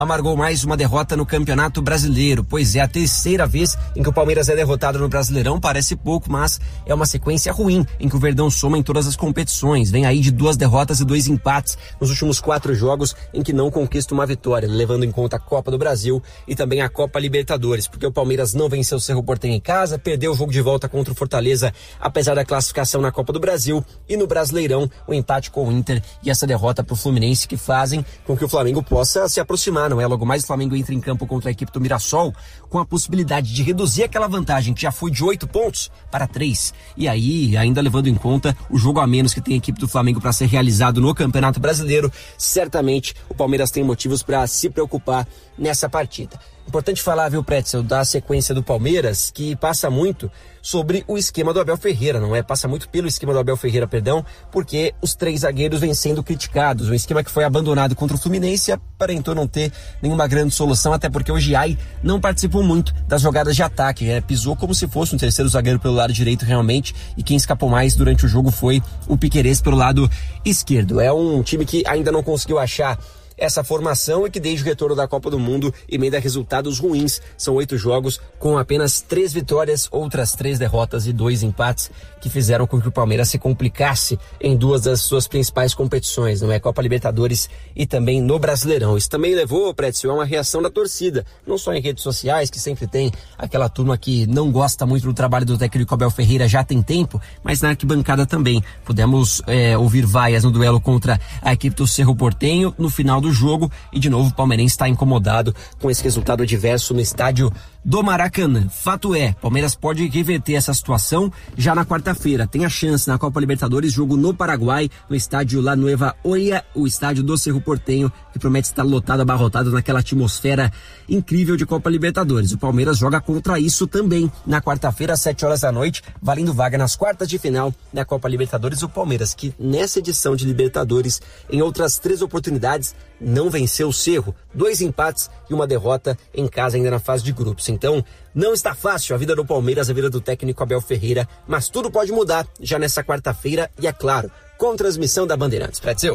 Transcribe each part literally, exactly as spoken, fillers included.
amargou mais uma derrota no Campeonato Brasileiro, pois é a terceira vez em que o Palmeiras é derrotado no Brasileirão. Parece pouco, mas é uma sequência ruim em que o Verdão soma em todas as competições. Vem aí de duas derrotas e dois empates nos últimos quatro jogos em que não conquista uma vitória, levando em conta a Copa do Brasil e também a Copa Libertadores, porque o Palmeiras não venceu o Cerro Porteño em casa, perdeu o jogo de volta contra o Fortaleza, apesar da classificação na Copa do Brasil, e no Brasileirão o empate com o Inter e essa derrota para o Fluminense, que fazem com que o Flamengo possa se aproximar. Não é? Logo mais o Flamengo entra em campo contra a equipe do Mirassol com a possibilidade de reduzir aquela vantagem que já foi de oito pontos para três. E aí, ainda levando em conta o jogo a menos que tem a equipe do Flamengo para ser realizado no Campeonato Brasileiro, certamente o Palmeiras tem motivos para se preocupar nessa partida. Importante falar, viu, Pretzel, da sequência do Palmeiras, que passa muito sobre o esquema do Abel Ferreira, não é? Passa muito pelo esquema do Abel Ferreira, perdão, porque os três zagueiros vêm sendo criticados. Um esquema que foi abandonado contra o Fluminense e aparentou não ter nenhuma grande solução, até porque o Giai não participou muito das jogadas de ataque, né? Pisou como se fosse um terceiro zagueiro pelo lado direito realmente, e quem escapou mais durante o jogo foi o Piquerez pelo lado esquerdo. É um time que ainda não conseguiu achar essa formação e que desde o retorno da Copa do Mundo emenda resultados ruins. São oito jogos com apenas três vitórias, outras três derrotas e dois empates, que fizeram com que o Palmeiras se complicasse em duas das suas principais competições, não é? Copa Libertadores e também no Brasileirão. Isso também levou, Pretzel, a uma reação da torcida, não só em redes sociais, que sempre tem aquela turma que não gosta muito do trabalho do técnico Abel Ferreira já tem tempo, mas na arquibancada também. Pudemos é, ouvir vaias no duelo contra a equipe do Cerro Porteño no final do jogo, e de novo o palmeirense está incomodado com esse resultado adverso no estádio do Maracanã. Fato é, Palmeiras pode reverter essa situação já na quarta-feira. Tem a chance na Copa Libertadores, jogo no Paraguai, no estádio La Nueva Oia, o estádio do Cerro Porteño, que promete estar lotado, abarrotado naquela atmosfera incrível de Copa Libertadores. O Palmeiras joga contra isso também na quarta-feira, às sete horas da noite, valendo vaga nas quartas de final da Copa Libertadores. O Palmeiras, que nessa edição de Libertadores, em outras três oportunidades, não venceu o Cerro. Dois empates e uma derrota em casa ainda na fase de grupos. Então, não está fácil a vida do Palmeiras, a vida do técnico Abel Ferreira, mas tudo pode mudar já nessa quarta-feira e, é claro, com transmissão da Bandeirantes. Pretzel.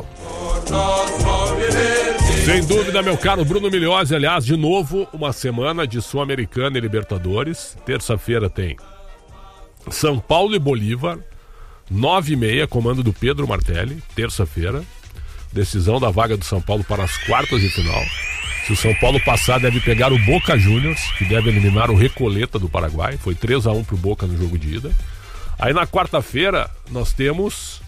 Sem dúvida, meu caro Bruno Milhozzi. Aliás, de novo, uma semana de Sul-Americana e Libertadores. Terça-feira tem São Paulo e Bolívar, nove e meia, comando do Pedro Martelli, terça-feira. Decisão da vaga do São Paulo para as quartas de final. Se o São Paulo passar, deve pegar o Boca Juniors, que deve eliminar o Recoleta do Paraguai. Foi três a um pro Boca no jogo de ida. Aí na quarta-feira nós temos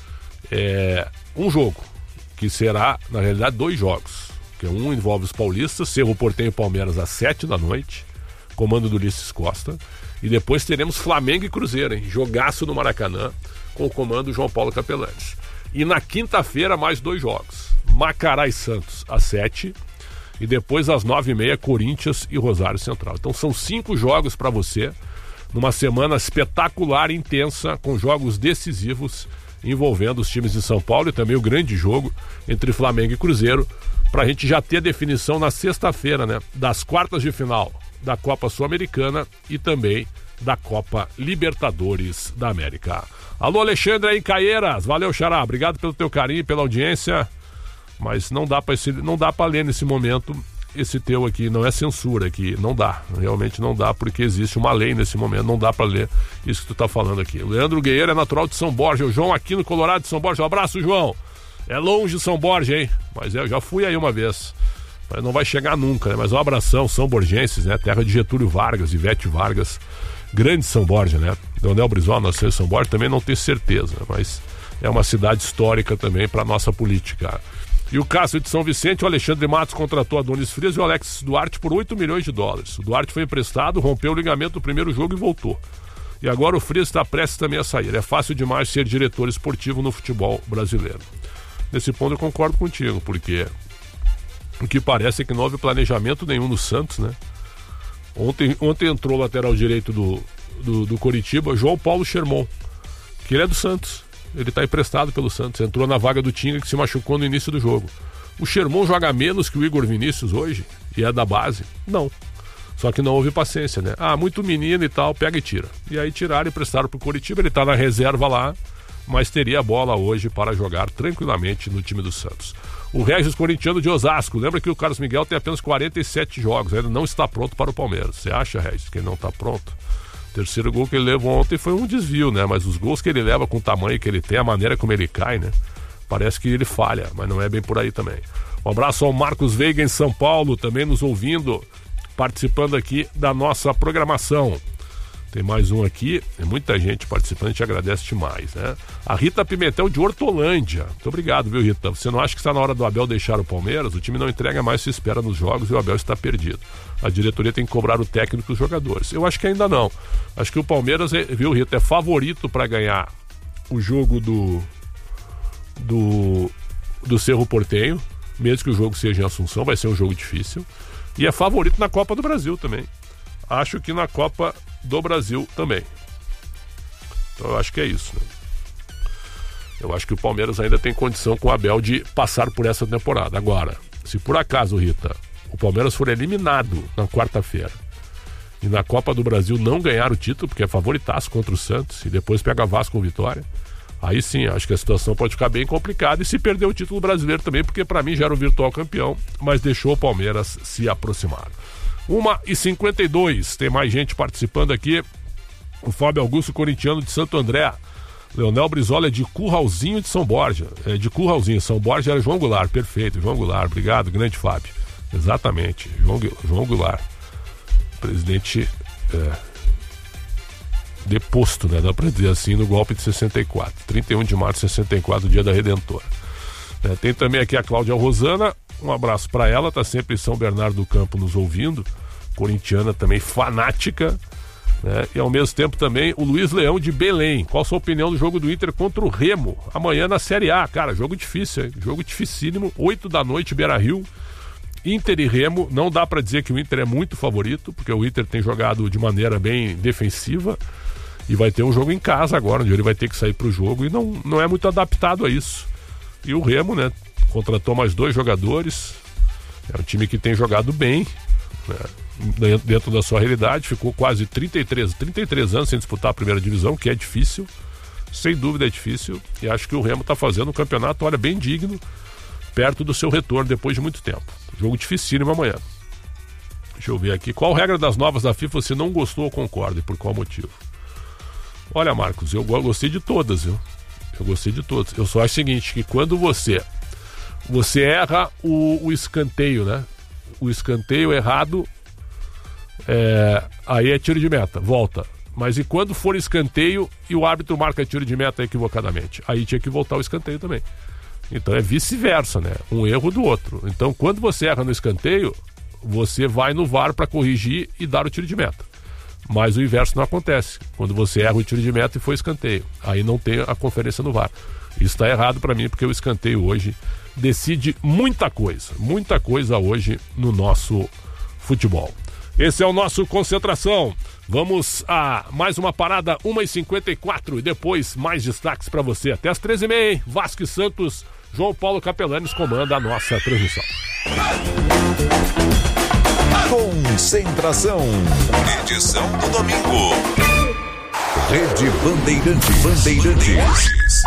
é, um jogo, que será, na realidade, dois jogos. Que um envolve os paulistas, Cerro Porteño e Palmeiras às sete da noite, comando do Ulisses Costa. E depois teremos Flamengo e Cruzeiro, hein? Jogaço no Maracanã, com o comando João Paulo Capelanes. E na quinta-feira, mais dois jogos. Macará e Santos, às sete. E depois, às nove e meia, Corinthians e Rosário Central. Então, são cinco jogos para você, numa semana espetacular e intensa, com jogos decisivos, envolvendo os times de São Paulo e também o grande jogo entre Flamengo e Cruzeiro, para a gente já ter a definição na sexta-feira, né? Das quartas de final da Copa Sul-Americana e também da Copa Libertadores da América. Alô, Alexandre aí, Caieiras. Valeu, Xará. Obrigado pelo teu carinho, pela audiência. Mas não dá para esse, não dá para ler nesse momento esse teu aqui. Não é censura aqui. Não dá. Realmente não dá, porque existe uma lei nesse momento. Não dá para ler isso que tu tá falando aqui. O Leandro Guerreiro é natural de São Borja. O João aqui no Colorado de São Borja. Um abraço, João. É longe de São Borja, hein? Mas é, eu já fui aí uma vez. Mas não vai chegar nunca, né? Mas um abração, São Borgenses, né? Terra de Getúlio Vargas, Ivete Vargas. Grande São Borja, né? Leonel Brizola, nasceu em São Borja, também não tenho certeza, mas é uma cidade histórica também para nossa política. E o caso de São Vicente, o Alexandre Matos contratou Adonis Frias e o Alex Duarte por oito milhões de dólares. O Duarte foi emprestado, rompeu o ligamento do primeiro jogo e voltou. E agora o Frias está prestes também a sair. É fácil demais ser diretor esportivo no futebol brasileiro. Nesse ponto eu concordo contigo, porque o que parece é que não houve planejamento nenhum no Santos, né? Ontem, ontem entrou o lateral direito do, do, do Coritiba, João Paulo Schermon, que ele é do Santos. Ele está emprestado pelo Santos. Entrou na vaga do Tinga, que se machucou no início do jogo. O Schermon joga menos que o Igor Vinícius hoje e é da base? Não. Só que não houve paciência, né? Ah, muito menino e tal, pega e tira. E aí tiraram e emprestaram pro Coritiba. Ele tá na reserva lá, mas teria a bola hoje para jogar tranquilamente no time do Santos. O Regis Corintiano de Osasco. Lembra que o Carlos Miguel tem apenas quarenta e sete jogos. Ainda não está pronto para o Palmeiras. Você acha, Regis, que ele não está pronto? O terceiro gol que ele levou ontem foi um desvio, né? Mas os gols que ele leva com o tamanho que ele tem, a maneira como ele cai, né? Parece que ele falha, mas não é bem por aí também. Um abraço ao Marcos Veiga em São Paulo, também nos ouvindo, participando aqui da nossa programação. Tem mais um aqui, tem muita gente participando, a gente agradece demais, né? A Rita Pimentel de Hortolândia. Muito obrigado, viu, Rita? Você não acha que está na hora do Abel deixar o Palmeiras? O time não entrega mais, se espera nos jogos e o Abel está perdido. A diretoria tem que cobrar o técnico e os jogadores. Eu acho que ainda não. Acho que o Palmeiras, viu, Rita, é favorito para ganhar o jogo do, do, do Cerro Porteño, mesmo que o jogo seja em Assunção, vai ser um jogo difícil. E é favorito na Copa do Brasil também. Acho que na Copa do Brasil também. Então eu acho que é isso, né? Eu acho que o Palmeiras ainda tem condição com o Abel de passar por essa temporada. Agora, se por acaso, Rita, o Palmeiras for eliminado na quarta-feira e na Copa do Brasil não ganhar o título, porque é favoritaço contra o Santos, e depois pega Vasco com vitória, aí sim, acho que a situação pode ficar bem complicada. E se perder o título brasileiro também, porque para mim já era o virtual campeão, mas deixou o Palmeiras se aproximar. uma e cinquenta e dois, tem mais gente participando aqui. O Fábio Augusto, corintiano de Santo André. Leonel Brizola é de Curralzinho de São Borja. É de Curralzinho, São Borja era João Goulart. Perfeito, João Goulart, obrigado, grande Fábio. Exatamente, João, João Goulart. Presidente é, deposto, né? Dá pra dizer assim, no golpe de sessenta e quatro. trinta e um de março de sessenta e quatro, dia da Redentora. É, tem também aqui a Cláudia Rosana. Um abraço para ela, tá sempre em São Bernardo do Campo nos ouvindo, corintiana também fanática, né? E ao mesmo tempo também o Luiz Leão de Belém. Qual a sua opinião do jogo do Inter contra o Remo amanhã na Série A? Cara, jogo difícil, hein? Jogo dificílimo, oito da noite, Beira-Rio, Inter e Remo. Não dá para dizer que o Inter é muito favorito, porque o Inter tem jogado de maneira bem defensiva e vai ter um jogo em casa agora, onde ele vai ter que sair pro jogo e não, não é muito adaptado a isso. E o Remo, né, contratou mais dois jogadores, é um time que tem jogado bem, né, dentro da sua realidade, ficou quase trinta e três, trinta e três anos sem disputar a primeira divisão, que é difícil, sem dúvida é difícil, e acho que o Remo está fazendo um campeonato, olha, bem digno, perto do seu retorno depois de muito tempo. Jogo dificílimo amanhã. Deixa eu ver aqui, qual regra das novas da FIFA você não gostou ou concorda e por qual motivo? Olha, Marcos, eu gostei de todas, viu? Eu gostei de todas. Eu só acho o seguinte, que quando você você erra o, o escanteio, né? O escanteio errado, é, aí é tiro de meta, volta. Mas e quando for escanteio e o árbitro marca tiro de meta equivocadamente? Aí tinha que voltar o escanteio também. Então é vice-versa, né? Um erro do outro. Então quando você erra no escanteio, você vai no V A R para corrigir e dar o tiro de meta. Mas o inverso não acontece. Quando você erra o tiro de meta e foi escanteio, aí não tem a conferência no V A R. Isso está errado para mim, porque o escanteio hoje decide muita coisa. Muita coisa hoje no nosso futebol. Esse é o nosso Concentração. Vamos a mais uma parada, uma e cinquenta e quatro, e depois mais destaques para você. Até as treze e meia, hein? Vasco e Santos, João Paulo Capelanes comanda a nossa transmissão. Concentração. Edição do domingo. Rede Bandeirantes. Bandeirantes.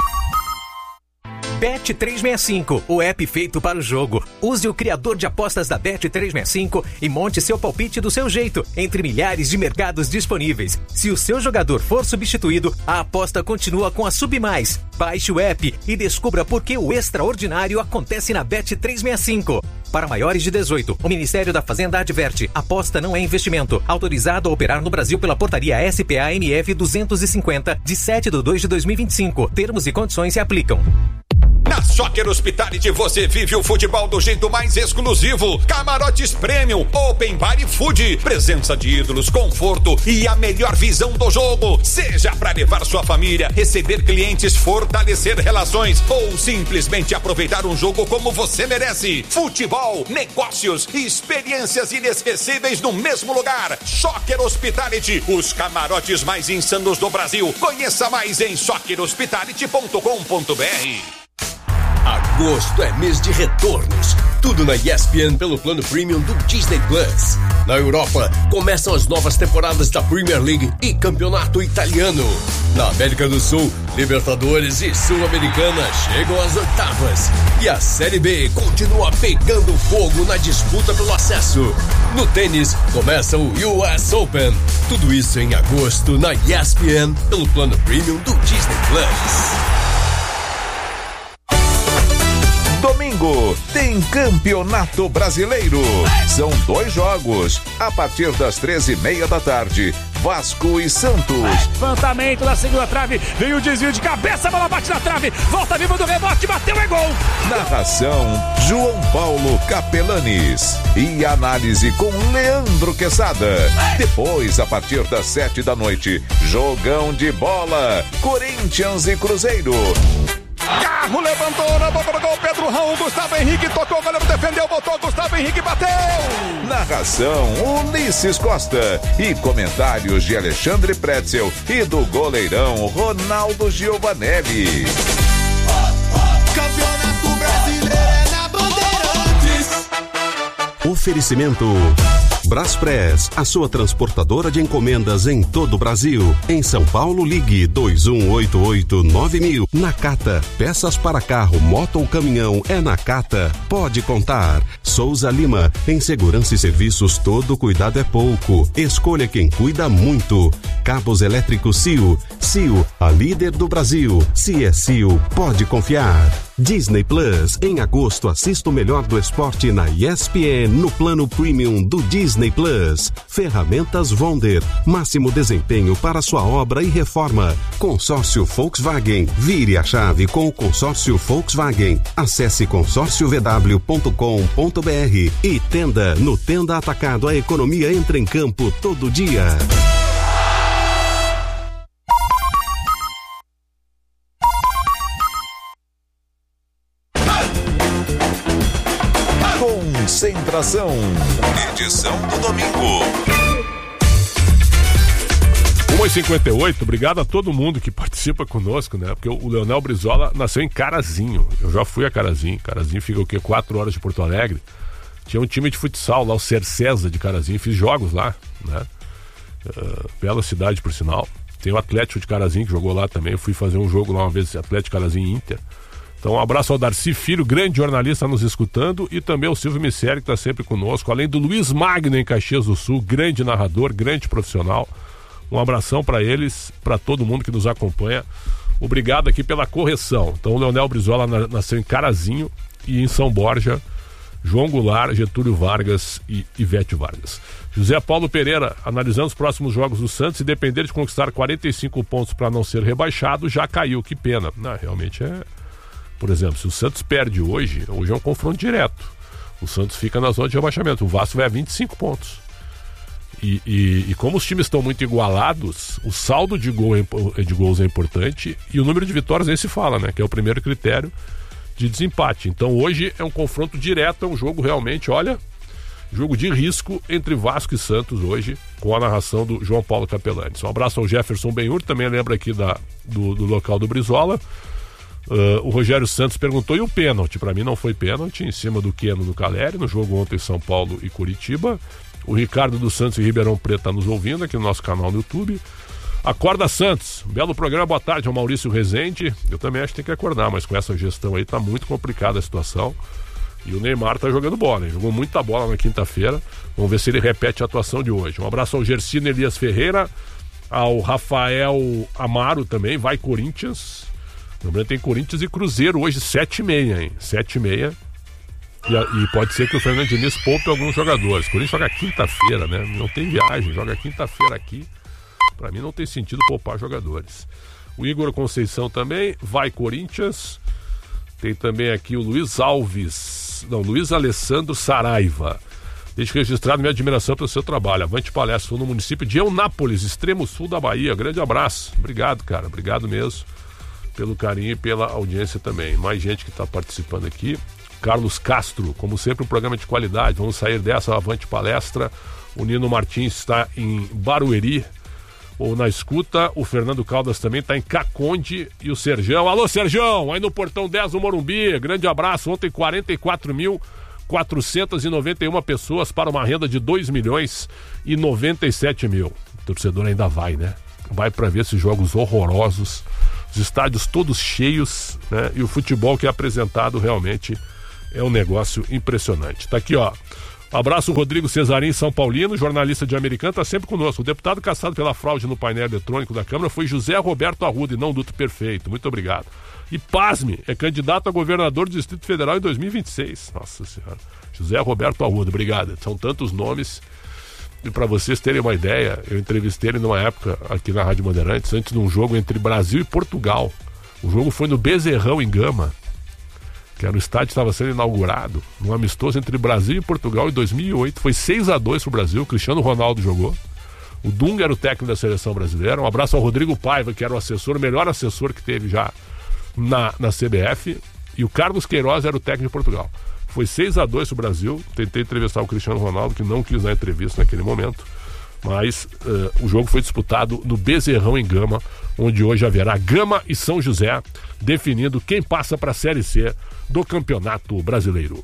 Bet trezentos e sessenta e cinco, o app feito para o jogo. Use o criador de apostas da Bet trezentos e sessenta e cinco e monte seu palpite do seu jeito, entre milhares de mercados disponíveis. Se o seu jogador for substituído, a aposta continua com a Submais. Baixe o app e descubra por que o extraordinário acontece na Bet trezentos e sessenta e cinco. Para maiores de dezoito, o Ministério da Fazenda adverte: aposta não é investimento. Autorizado a operar no Brasil pela portaria S P A M F duzentos e cinquenta, de sete de dois de dois mil e vinte e cinco. Termos e condições se aplicam. Na Soccer Hospitality você vive o futebol do jeito mais exclusivo. Camarotes Premium, Open Bar e Food, presença de ídolos, conforto e a melhor visão do jogo. Seja para levar sua família, receber clientes, fortalecer relações ou simplesmente aproveitar um jogo como você merece. Futebol, negócios e experiências inesquecíveis no mesmo lugar. Soccer Hospitality, os camarotes mais insanos do Brasil. Conheça mais em soccer hospitality ponto com ponto b r. Agosto é mês de retornos. Tudo na E S P N pelo plano Premium do Disney Plus. Na Europa, começam as novas temporadas da Premier League e Campeonato Italiano. Na América do Sul, Libertadores e Sul-Americana chegam às oitavas. E a Série B continua pegando fogo na disputa pelo acesso. No tênis, começa o U S Open. Tudo isso em agosto na E S P N pelo plano Premium do Disney Plus. Domingo tem Campeonato Brasileiro. São dois jogos. A partir das treze e meia da tarde, Vasco e Santos. Levantamento da segunda trave. Veio o desvio de cabeça, a bola bate na trave. Volta viva do rebote, bateu, é gol. Narração, João Paulo Capelanes. E análise com Leandro Quesada. Depois, a partir das sete da noite, jogão de bola. Corinthians e Cruzeiro. Carro levantou na boca do gol, Pedro Raul, Gustavo Henrique tocou, o goleiro defendeu, botou, Gustavo Henrique bateu! Narração, Ulisses Costa e comentários de Alexandre Pretzel e do goleirão Ronaldo Giovanelli. Campeonato Brasileiro é na Bandeirantes. Oferecimento Braspress, a sua transportadora de encomendas em todo o Brasil. Em São Paulo, ligue dois um oito oito nove mil. Nakata, peças para carro, moto ou caminhão, é Nakata. Pode contar. Souza Lima, em segurança e serviços, todo cuidado é pouco. Escolha quem cuida muito. Cabos elétricos C I O. C I O, a líder do Brasil. Se é C I O, pode confiar. Disney Plus, em agosto assista o melhor do esporte na E S P N no plano Premium do Disney Plus. Ferramentas Wonder, máximo desempenho para sua obra e reforma. Consórcio Volkswagen, vire a chave com o consórcio Volkswagen. Acesse consórcio v w ponto com ponto b r e Tenda, no Tenda Atacado, a economia entra em campo todo dia. Concentração. Edição do domingo. uma e cinquenta e oito, obrigado a todo mundo que participa conosco, né? Porque o Leonel Brizola nasceu em Carazinho. Eu já fui a Carazinho. Carazinho fica o quê? Quatro horas de Porto Alegre. Tinha um time de futsal lá, o Cercesa de Carazinho. Fiz jogos lá, né? Uh, bela cidade, por sinal. Tem o Atlético de Carazinho que jogou lá também. Eu fui fazer um jogo lá uma vez, Atlético de Carazinho e Inter. Então um abraço ao Darcy Filho, grande jornalista nos escutando, e também ao Silvio Misseri, que está sempre conosco, além do Luiz Magno em Caxias do Sul, grande narrador, grande profissional. Um abração para eles, para todo mundo que nos acompanha. Obrigado aqui pela correção. Então o Leonel Brizola nasceu em Carazinho e em São Borja, João Goulart, Getúlio Vargas e Ivete Vargas. José Paulo Pereira, analisando os próximos jogos do Santos, se depender de conquistar quarenta e cinco pontos para não ser rebaixado, já caiu, que pena. Não, realmente é... Por exemplo, se o Santos perde hoje, hoje é um confronto direto. O Santos fica na zona de rebaixamento. O Vasco vai a vinte e cinco pontos. E, e, e como os times estão muito igualados, o saldo de, gol é, de gols é importante e o número de vitórias nem se fala, né? Que é o primeiro critério de desempate. Então hoje é um confronto direto, é um jogo realmente, olha, jogo de risco entre Vasco e Santos hoje, com a narração do João Paulo Capelanes. Um abraço ao Jefferson Benhur, também lembra aqui da, do, do local do Brizola. Uh, o Rogério Santos perguntou, e o pênalti? Para mim não foi pênalti, em cima do Keno do Caleri, no jogo ontem São Paulo e Curitiba. O Ricardo dos Santos e Ribeirão Preto está nos ouvindo aqui no nosso canal no YouTube. Acorda Santos, belo programa, boa tarde ao Maurício Rezende. Eu também acho que tem que acordar, mas com essa gestão aí tá muito complicada a situação. E o Neymar tá jogando bola, hein? Jogou muita bola na quinta-feira. Vamos ver se ele repete a atuação de hoje. Um abraço ao Gersino Elias Ferreira, ao Rafael Amaro também, vai Corinthians. Lembrando, tem Corinthians e Cruzeiro hoje, sete e meia, hein? sete e meia. E, e pode ser que o Fernando Diniz poupe alguns jogadores. Corinthians joga quinta-feira, né? Não tem viagem, joga quinta-feira aqui. Pra mim não tem sentido poupar jogadores. O Igor Conceição também, vai Corinthians. Tem também aqui o Luiz Alves, não, Luiz Alessandro Saraiva. Deixo registrado minha admiração pelo seu trabalho. Avante palestra, estou no município de Eunápolis, extremo sul da Bahia. Grande abraço. Obrigado, cara. Obrigado mesmo pelo carinho e pela audiência também. Mais gente que está participando aqui. Carlos Castro, como sempre, um programa de qualidade. Vamos sair dessa, avante palestra. O Nino Martins está em Barueri, ou na escuta. O Fernando Caldas também está em Caconde. E o Serjão, alô Serjão, aí no Portão dez do Morumbi. Grande abraço. Ontem quarenta e quatro mil quatrocentas e noventa e uma pessoas para uma renda de dois milhões e noventa e sete mil. O torcedor ainda vai, né? Vai para ver esses jogos horrorosos, os estádios todos cheios, né? E o futebol que é apresentado realmente é um negócio impressionante. Tá aqui, ó. Abraço, Rodrigo Cesarim, São Paulino, jornalista de Americana, está sempre conosco. O deputado caçado pela fraude no painel eletrônico da Câmara foi José Roberto Arruda e não Duto Perfeito. Muito obrigado. E pasme, é candidato a governador do Distrito Federal em dois mil e vinte e seis. Nossa Senhora. José Roberto Arruda, obrigado. São tantos nomes. E para vocês terem uma ideia, eu entrevistei ele numa época aqui na Rádio Bandeirantes, antes de um jogo entre Brasil e Portugal. O jogo foi no Bezerrão, em Gama, que era o estádio que estava sendo inaugurado, um amistoso entre Brasil e Portugal em dois mil e oito. Foi seis a dois pro Brasil, o Cristiano Ronaldo jogou. O Dunga era o técnico da seleção brasileira. Um abraço ao Rodrigo Paiva, que era o assessor, o melhor assessor que teve já na, na C B F. E o Carlos Queiroz era o técnico de Portugal. Foi seis a dois pro Brasil. Tentei entrevistar o Cristiano Ronaldo, que não quis dar entrevista naquele momento. Mas uh, o jogo foi disputado no Bezerrão, em Gama, onde hoje haverá Gama e São José, definindo quem passa para a Série C do Campeonato Brasileiro.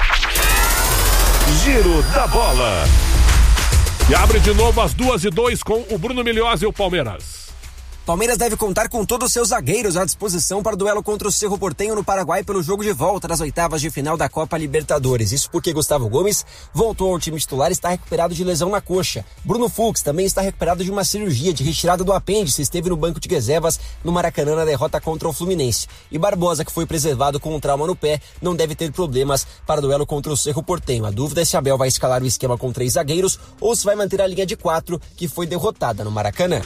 Giro da Bola. E abre de novo às duas e dois com o Bruno Milhose e o Palmeiras. Palmeiras deve contar com todos os seus zagueiros à disposição para o duelo contra o Cerro Porteño no Paraguai pelo jogo de volta das oitavas de final da Copa Libertadores. Isso porque Gustavo Gomes voltou ao time titular e está recuperado de lesão na coxa. Bruno Fux também está recuperado de uma cirurgia de retirada do apêndice, esteve no banco de reservas no Maracanã na derrota contra o Fluminense. E Barbosa, que foi preservado com um trauma no pé, não deve ter problemas para o duelo contra o Cerro Porteño. A dúvida é se Abel vai escalar o esquema com três zagueiros ou se vai manter a linha de quatro que foi derrotada no Maracanã.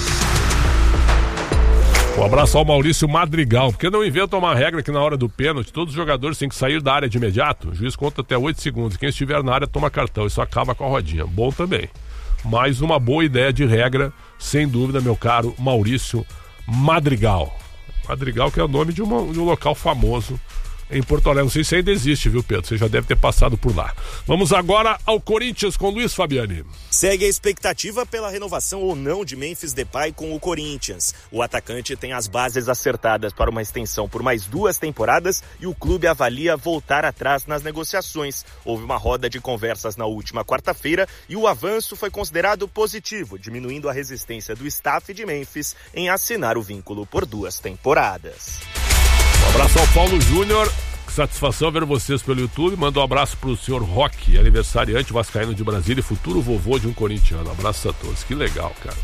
Um abraço ao Maurício Madrigal. Porque não inventam uma regra que na hora do pênalti todos os jogadores têm que sair da área de imediato? O juiz conta até oito segundos. Quem estiver na área toma cartão. Isso acaba com a rodinha. Bom também. Mais uma boa ideia de regra, sem dúvida, meu caro Maurício Madrigal. Madrigal, que é o nome de, uma, de um local famoso em Porto Alegre. Não sei se ainda existe, viu, Pedro? Você já deve ter passado por lá. Vamos agora ao Corinthians com Luiz Fabiani. Segue a expectativa pela renovação ou não de Memphis Depay com o Corinthians. O atacante tem as bases acertadas para uma extensão por mais duas temporadas e o clube avalia voltar atrás nas negociações. Houve uma roda de conversas na última quarta-feira e o avanço foi considerado positivo, diminuindo a resistência do staff de Memphis em assinar o vínculo por duas temporadas. Um abraço ao Paulo Júnior, que satisfação ver vocês pelo YouTube. Manda um abraço pro senhor Roque, aniversariante vascaíno de Brasília e futuro vovô de um corintiano. Abraço a todos, que legal, cara,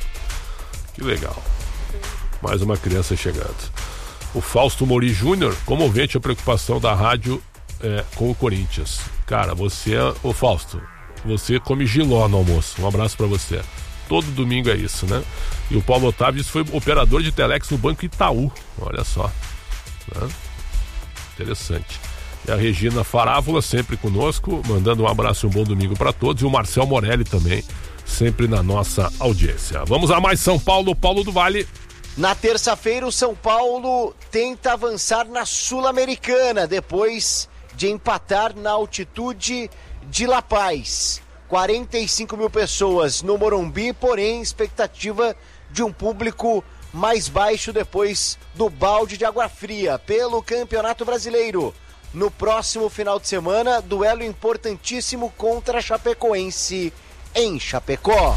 que legal. Mais uma criança chegando. O Fausto Mori Júnior, comovente a preocupação da rádio é, com o Corinthians. Cara, você, ô Fausto, você come giló no almoço. Um abraço pra você. Todo domingo é isso, né? E o Paulo Otávio foi operador de telex no Banco Itaú, olha só. Né? Interessante. E a Regina Farávola sempre conosco, mandando um abraço e um bom domingo para todos. E o Marcel Morelli também, sempre na nossa audiência. Vamos a mais São Paulo, Paulo do Vale. Na terça-feira, o São Paulo tenta avançar na Sul-Americana, depois de empatar na altitude de La Paz. quarenta e cinco mil pessoas no Morumbi, porém, expectativa de um público mais baixo depois do balde de água fria pelo Campeonato Brasileiro. No próximo final de semana, duelo importantíssimo contra a Chapecoense em Chapecó.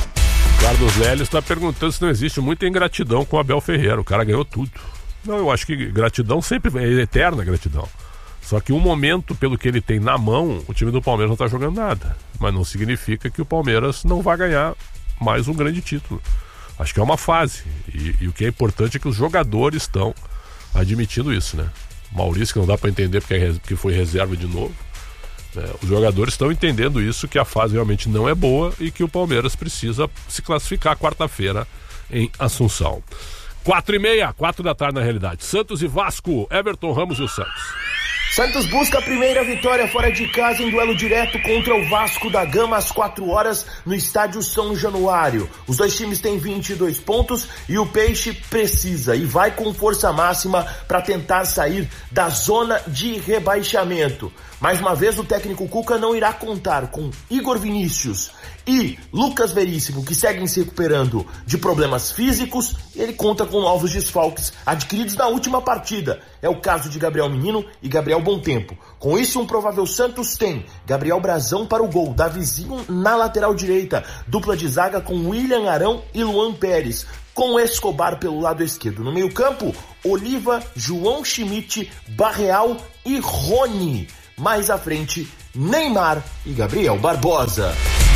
Carlos Lélio está perguntando se não existe muita ingratidão com o Abel Ferreira. O cara ganhou tudo. Não, eu acho que gratidão sempre é eterna gratidão. Só que um momento, pelo que ele tem na mão, o time do Palmeiras não está jogando nada. Mas não significa que o Palmeiras não vai ganhar mais um grande título. Acho que é uma fase, e, e o que é importante é que os jogadores estão admitindo isso, né? Maurício, que não dá para entender porque, é, porque foi reserva de novo, né? Os jogadores estão entendendo isso, que a fase realmente não é boa e que o Palmeiras precisa se classificar quarta-feira em Assunção. Quatro e meia, quatro da tarde na realidade. Santos e Vasco, Everton Ramos e o Santos. Santos busca a primeira vitória fora de casa em duelo direto contra o Vasco da Gama às quatro horas no estádio São Januário. Os dois times têm vinte e dois pontos e o Peixe precisa e vai com força máxima para tentar sair da zona de rebaixamento. Mais uma vez, o técnico Cuca não irá contar com Igor Vinícius e Lucas Veríssimo, que seguem se recuperando de problemas físicos. Ele conta com novos desfalques adquiridos na última partida. É o caso de Gabriel Menino e Gabriel Bontempo. Com isso, um provável Santos tem Gabriel Brazão para o gol, Davizinho na lateral direita, dupla de zaga com William Arão e Luan Pérez, com Escobar pelo lado esquerdo. No meio-campo, Oliva, João Schmidt, Barreal e Rony. Mais à frente, Neymar e Gabriel Barbosa.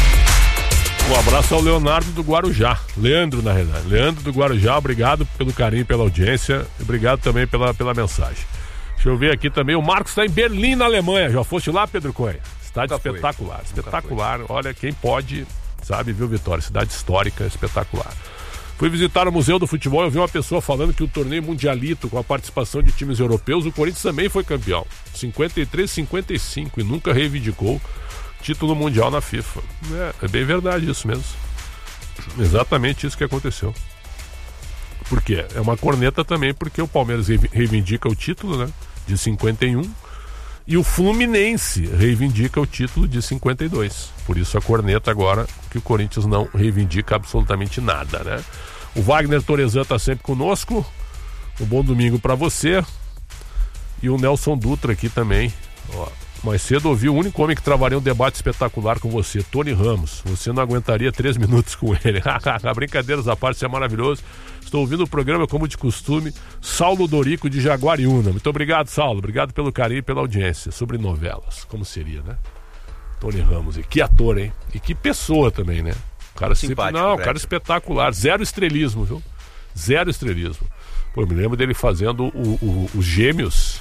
Um abraço ao Leonardo do Guarujá. Leandro, na realidade. Leandro do Guarujá, obrigado pelo carinho, pela audiência. Obrigado também pela, pela mensagem. Deixa eu ver aqui também. O Marcos está em Berlim, na Alemanha. Já foste lá, Pedro Cunha? Cidade Nunca espetacular. Foi. Espetacular. Olha, quem pode, sabe, viu, Vitória? Cidade histórica, espetacular. Fui visitar o Museu do Futebol e eu vi uma pessoa falando que o torneio mundialito, com a participação de times europeus, o Corinthians também foi campeão. cinquenta e três, cinquenta e cinco e nunca reivindicou título mundial na FIFA. É, é bem verdade isso mesmo. Exatamente isso que aconteceu. Por quê? É uma corneta também porque o Palmeiras reivindica o título, né, de cinquenta e um e o Fluminense reivindica o título de cinquenta e dois. Por isso a corneta agora que o Corinthians não reivindica absolutamente nada, né? O Wagner Torezan tá sempre conosco. Um bom domingo para você. E o Nelson Dutra aqui também. Ó, mais cedo ouvi o único homem que travaria um debate espetacular com você, Tony Ramos. Você não aguentaria três minutos com ele. Brincadeiras à parte, isso é maravilhoso. Estou ouvindo o programa como de costume. Saulo Dorico de Jaguariúna. Muito obrigado, Saulo. Obrigado pelo carinho e pela audiência. Sobre novelas. Como seria, né? Tony Ramos. E que ator, hein? E que pessoa também, né? O cara simpático. Sempre... Não, cara espetacular. Zero estrelismo, viu? Zero estrelismo. Pô, eu me lembro dele fazendo o, o, os Gêmeos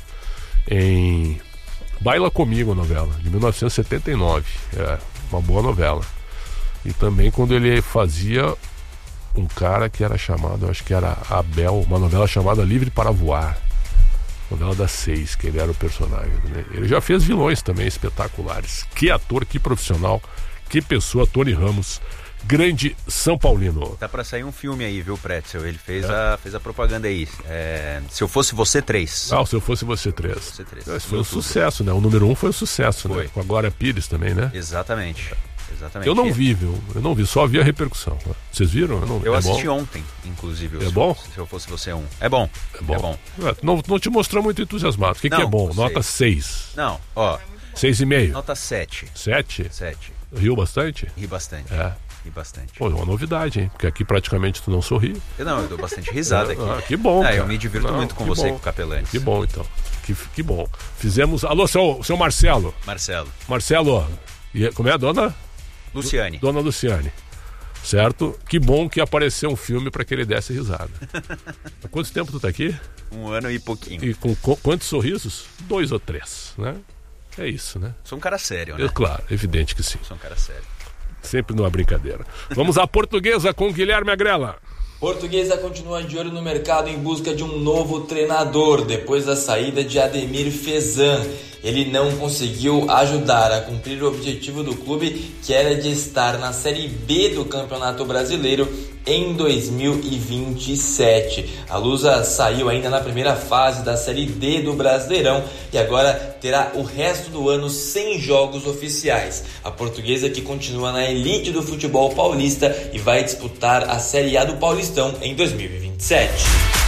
em Baila Comigo, a novela, de mil novecentos e setenta e nove. É, uma boa novela. E também quando ele fazia um cara que era chamado, acho que era Abel, uma novela chamada Livre para Voar. Novela das seis, que ele era o personagem, né? Ele já fez vilões também espetaculares. Que ator, que profissional, que pessoa, Tony Ramos, grande São Paulino. Tá pra sair um filme aí, viu, Pretzel? Ele fez, é. a, fez a propaganda aí. É, Se Eu Fosse Você três. Ah, Se Eu Fosse Você três. Você três. Esse foi um tudo. sucesso, né? O número um foi um sucesso, foi. Né? Com a Glória Pires também, né? Exatamente. Exatamente. Eu não vi, viu? Eu não vi, só vi a repercussão. Vocês viram? Eu, não vi. Eu é assisti bom? ontem, inclusive. É se bom? Se Eu Fosse Você um. É bom. É bom. É bom. É, não, não te mostrou muito entusiasmado. O que, que é bom? Nota seis. Não, ó. seis e meio. Nota sete. sete? sete. Riu bastante? Ri bastante. É. Ri bastante. Pô, é uma novidade, hein? Porque aqui praticamente tu não sorri. Eu não, eu dou bastante risada aqui. Ah, que bom. Ah, eu me divirto não, muito com você, bom. com o Capelani. Que bom, então. Que, que bom. Fizemos. Alô, seu, seu Marcelo. Marcelo. Marcelo, e, como é a dona? Luciane. Dona Luciane. Certo? Que bom que apareceu um filme para que ele desse risada. Há quanto tempo tu tá aqui? Um ano e pouquinho. E com, com quantos sorrisos? Dois ou três, né? É isso, né? Sou um cara sério, né? É, claro, evidente que sim. Sou um cara sério. Sempre numa brincadeira. Vamos à Portuguesa com Guilherme Agrela. Portuguesa continua de olho no mercado em busca de um novo treinador depois da saída de Ademir Fezan. Ele não conseguiu ajudar a cumprir o objetivo do clube, que era de estar na Série B do Campeonato Brasileiro em dois mil e vinte e sete. A Lusa saiu ainda na primeira fase da Série D do Brasileirão e agora terá o resto do ano sem jogos oficiais. A Portuguesa, que continua na elite do futebol paulista e vai disputar a Série A do Paulistão em dois mil e vinte e sete.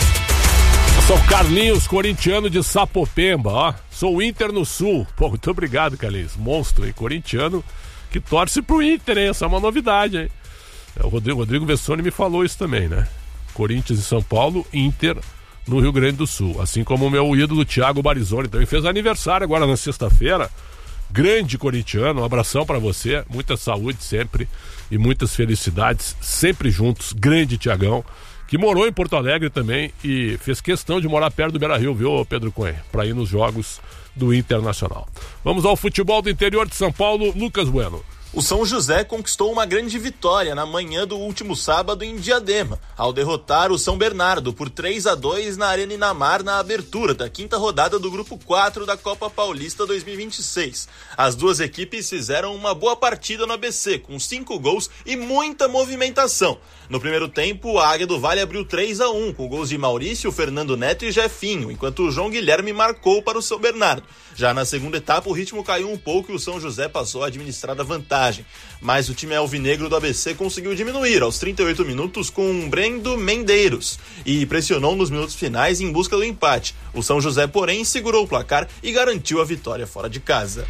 Sou Carlinhos, corintiano de Sapopemba, ó. Sou Inter no Sul. Pô, muito obrigado, Carlinhos. Monstro, hein? Corintiano que torce pro Inter, hein? Essa é uma novidade, hein? O Rodrigo, Rodrigo Vessone me falou isso também, né? Corinthians e São Paulo, Inter no Rio Grande do Sul. Assim como o meu ídolo Thiago Barizoni também fez aniversário agora na sexta-feira. Grande corintiano, um abração pra você. Muita saúde sempre e muitas felicidades. Sempre juntos. Grande Thiagão, que morou em Porto Alegre também e fez questão de morar perto do Beira-Rio, viu, Pedro Cunha? Pra ir nos jogos do Internacional. Vamos ao futebol do interior de São Paulo, Lucas Bueno. O São José conquistou uma grande vitória na manhã do último sábado em Diadema, ao derrotar o São Bernardo por três a dois na Arena Inamar na abertura da quinta rodada do Grupo quatro da Copa Paulista dois mil e vinte e seis. As duas equipes fizeram uma boa partida no A B C, com cinco gols e muita movimentação. No primeiro tempo, a Águia do Vale abriu três a um, com gols de Maurício, Fernando Neto e Jefinho, enquanto o João Guilherme marcou para o São Bernardo. Já na segunda etapa, o ritmo caiu um pouco e o São José passou a administrar a vantagem. Mas o time alvinegro do A B C conseguiu diminuir aos trinta e oito minutos com Brendo Mendeiros e pressionou nos minutos finais em busca do empate. O São José, porém, segurou o placar e garantiu a vitória fora de casa.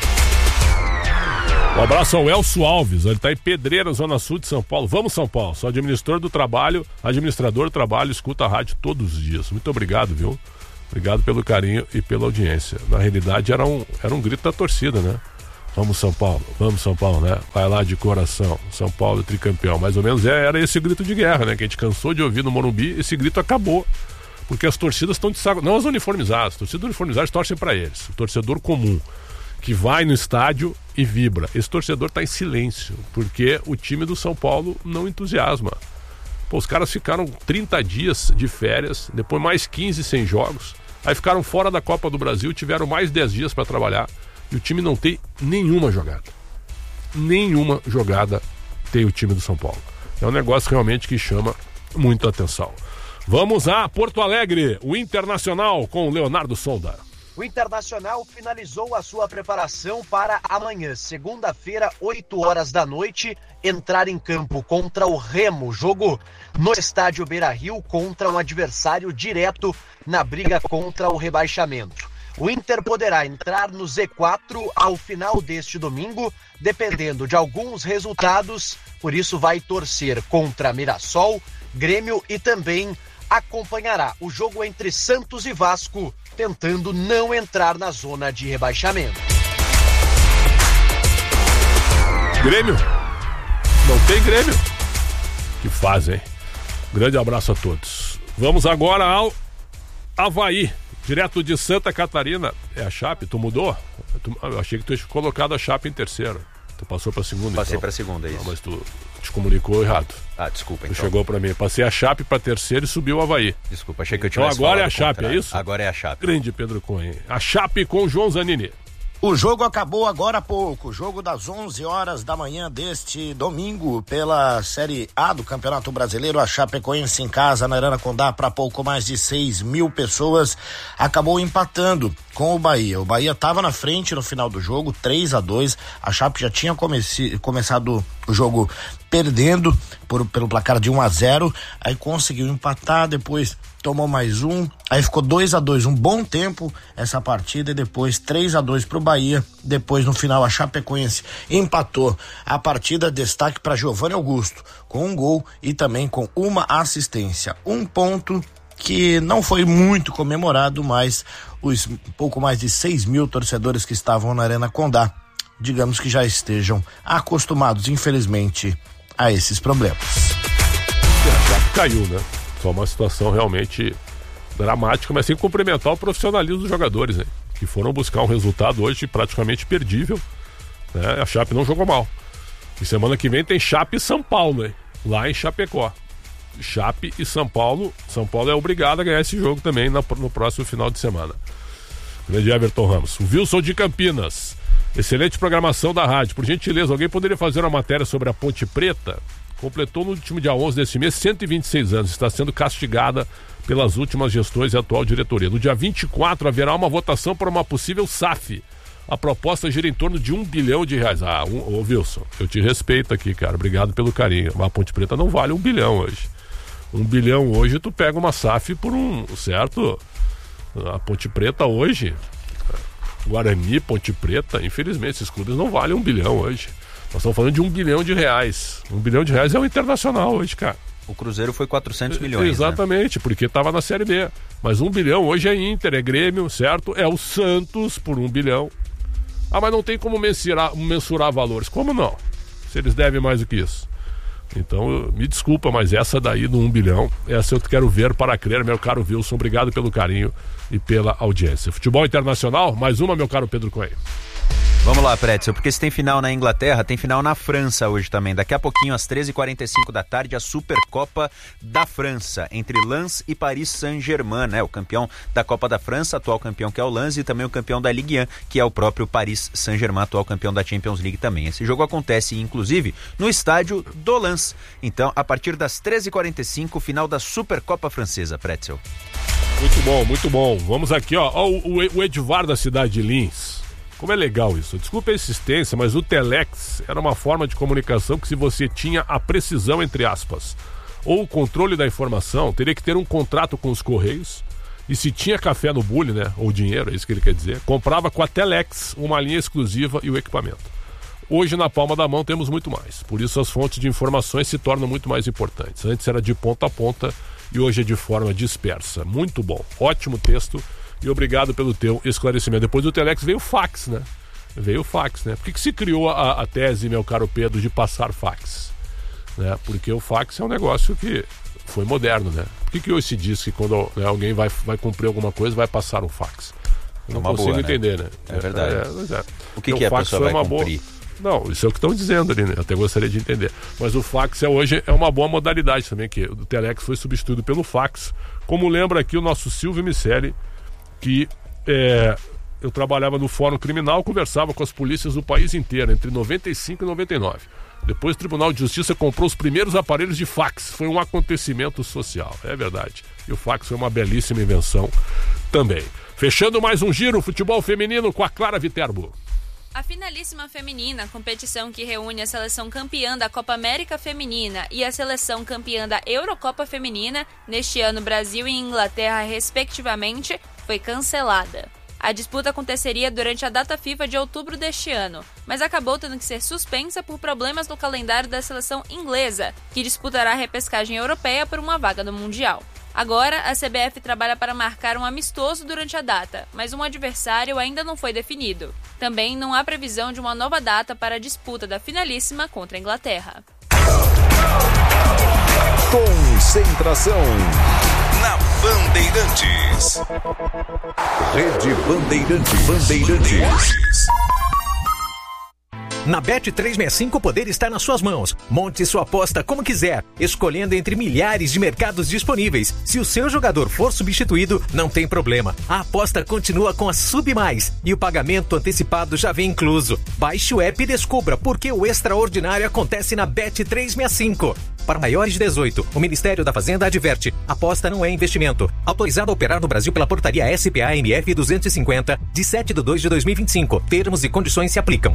Um abraço ao Elcio Alves, ele está em Pedreira, Zona Sul de São Paulo. Vamos, São Paulo, sou administrador do trabalho, administrador do trabalho, escuta a rádio todos os dias. Muito obrigado, viu? Obrigado pelo carinho e pela audiência. Na realidade, era um, era um grito da torcida, né? Vamos, São Paulo, vamos, São Paulo, né? Vai lá de coração, São Paulo tricampeão. Mais ou menos é, era esse grito de guerra, né? Que a gente cansou de ouvir no Morumbi, esse grito acabou. Porque as torcidas estão de saco, não as uniformizadas, as torcidas uniformizadas torcem para eles. O torcedor comum, que vai no estádio e vibra. Esse torcedor está em silêncio, porque o time do São Paulo não entusiasma. Pô, os caras ficaram trinta dias de férias, depois mais quinze sem jogos, aí ficaram fora da Copa do Brasil, tiveram mais dez dias para trabalhar, e o time não tem nenhuma jogada. Nenhuma jogada tem o time do São Paulo. É um negócio realmente que chama muito a atenção. Vamos a Porto Alegre, o Internacional com o Leonardo Solda. O Internacional finalizou a sua preparação para amanhã, segunda-feira, oito horas da noite, entrar em campo contra o Remo. Jogo no estádio Beira-Rio contra um adversário direto na briga contra o rebaixamento. O Inter poderá entrar no Z quatro ao final deste domingo, dependendo de alguns resultados, por isso vai torcer contra Mirassol, Grêmio e também acompanhará o jogo entre Santos e Vasco, tentando não entrar na zona de rebaixamento. Grêmio? Não tem Grêmio? Que fazem. Grande abraço a todos. Vamos agora ao Avaí, direto de Santa Catarina. É a Chape? Tu mudou? Eu achei que tu tinha colocado a Chape em terceiro. Tu passou pra segunda, Passei então. pra segunda, é isso. Não, mas tu te comunicou errado. Ah, desculpa, tu então. chegou pra mim. Passei a Chape pra terceiro e subiu o Avaí. Desculpa, achei que eu tinha Então agora é a Chape, é isso? Agora é a Chape. Grande Pedro Cunha. A Chape com o João Zanini. O jogo acabou agora há pouco, jogo das onze horas da manhã deste domingo pela Série A do Campeonato Brasileiro. A Chapecoense em casa na Arena Condá para pouco mais de seis mil pessoas acabou empatando com o Bahia. O Bahia estava na frente no final do jogo, três a dois. A Chape já tinha comece, começado o jogo perdendo por, pelo placar de um a zero, aí conseguiu empatar, depois tomou mais um, aí ficou dois a dois, um bom tempo essa partida, e depois três a dois pro Bahia. Depois no final a Chapecoense empatou a partida. Destaque para Giovanni Augusto com um gol e também com uma assistência, um ponto que não foi muito comemorado, mas os pouco mais de seis mil torcedores que estavam na Arena Condá, digamos que já estejam acostumados, infelizmente, a esses problemas. Caiu, né? Foi uma situação realmente dramática, mas sem cumprimentar o profissionalismo dos jogadores, né? Que foram buscar um resultado hoje praticamente perdível, né? A Chape não jogou mal. E semana que vem tem Chape e São Paulo, né? Lá em Chapecó. Chape e São Paulo. São Paulo é obrigado a ganhar esse jogo também no, no próximo final de semana. Grande Everton Ramos. O Wilson de Campinas. Excelente programação da rádio. Por gentileza, alguém poderia fazer uma matéria sobre a Ponte Preta? Completou no último dia onze deste mês cento e vinte e seis anos. Está sendo castigada pelas últimas gestões e atual diretoria. No dia vinte e quatro haverá uma votação para uma possível S A F. A proposta gira em torno de um bilhão de reais. Ah, um, ô Wilson, eu te respeito aqui, cara. Obrigado pelo carinho. Mas a Ponte Preta não vale um bilhão hoje. Um bilhão hoje tu pega uma S A F por um, certo? A Ponte Preta hoje, Guarani, Ponte Preta, infelizmente esses clubes não valem um bilhão hoje. Nós estamos falando de um bilhão de reais. Um bilhão de reais é o Internacional hoje, cara. O Cruzeiro foi quatrocentos milhões. Exatamente, né? Porque estava na Série B. Mas um bilhão hoje é Inter, é Grêmio, certo? É o Santos por um bilhão. Ah, mas não tem como mensurar, mensurar valores. Como não? Se eles devem mais do que isso. Então, me desculpa, mas essa daí do um bilhão, essa eu quero ver para crer, meu caro Wilson. Obrigado pelo carinho e pela audiência. Futebol Internacional, mais uma, meu caro Pedro Coelho. Vamos lá, Pretzel, porque se tem final na Inglaterra, tem final na França hoje também. Daqui a pouquinho, às treze e quarenta e cinco da tarde, a Supercopa da França, entre Lens e Paris Saint-Germain, né? O campeão da Copa da França, atual campeão que é o Lens, e também o campeão da Ligue um, que é o próprio Paris Saint-Germain, atual campeão da Champions League também. Esse jogo acontece, inclusive, no estádio do Lens. Então, a partir das treze e quarenta e cinco, final da Supercopa Francesa, Pretzel. Muito bom, muito bom. Vamos aqui, ó, ó o, o Edvar da cidade de Lins. Como é legal isso. Desculpa a insistência, mas o Telex era uma forma de comunicação que, se você tinha a precisão, entre aspas, ou o controle da informação, teria que ter um contrato com os Correios. E se tinha café no bule, né, ou dinheiro, é isso que ele quer dizer, comprava com a Telex uma linha exclusiva e o equipamento. Hoje, na palma da mão, temos muito mais. Por isso, as fontes de informações se tornam muito mais importantes. Antes era de ponta a ponta e hoje é de forma dispersa. Muito bom. Ótimo texto. E obrigado pelo teu esclarecimento. Depois do Telex veio o fax, né? Veio o fax, né? Por que que se criou a, a tese, meu caro Pedro, de passar fax? Né? Porque o fax é um negócio que foi moderno, né? Por que que hoje se diz que quando, né, alguém vai, vai cumprir alguma coisa, vai passar um fax? Eu não é consigo boa, entender, né? né? É verdade. É, é. O que, que a pessoa vai uma cumprir? Boa... Não, isso é o que estão dizendo ali, né? Eu até gostaria de entender. Mas o fax é, hoje é uma boa modalidade também, que o Telex foi substituído pelo fax. Como lembra aqui o nosso Silvio Miceli, que é, eu trabalhava no Fórum Criminal, conversava com as polícias do país inteiro, entre noventa e cinco e noventa e nove. Depois o Tribunal de Justiça comprou os primeiros aparelhos de fax. Foi um acontecimento social, é verdade. E o fax foi uma belíssima invenção também. Fechando mais um giro, futebol feminino com a Clara Viterbo. A finalíssima feminina, competição que reúne a seleção campeã da Copa América Feminina e a seleção campeã da Eurocopa Feminina, neste ano Brasil e Inglaterra respectivamente, foi cancelada. A disputa aconteceria durante a data FIFA de outubro deste ano, mas acabou tendo que ser suspensa por problemas no calendário da seleção inglesa, que disputará a repescagem europeia por uma vaga no Mundial. Agora, a C B F trabalha para marcar um amistoso durante a data, mas um adversário ainda não foi definido. Também não há previsão de uma nova data para a disputa da finalíssima contra a Inglaterra. Concentração na Bandeirantes. Rede Bandeirantes. Bandeirantes. Na Bet trezentos e sessenta e cinco o poder está nas suas mãos. Monte sua aposta como quiser, escolhendo entre milhares de mercados disponíveis. Se o seu jogador for substituído, não tem problema. A aposta continua com a Sub Mais e o pagamento antecipado já vem incluso. Baixe o app e descubra por que o extraordinário acontece na Bet trezentos e sessenta e cinco. Para maiores de dezoito, o Ministério da Fazenda adverte: aposta não é investimento. Autorizado a operar no Brasil pela portaria S P A M F duzentos e cinquenta, de sete de dois de dois mil e vinte e cinco. Termos e condições se aplicam.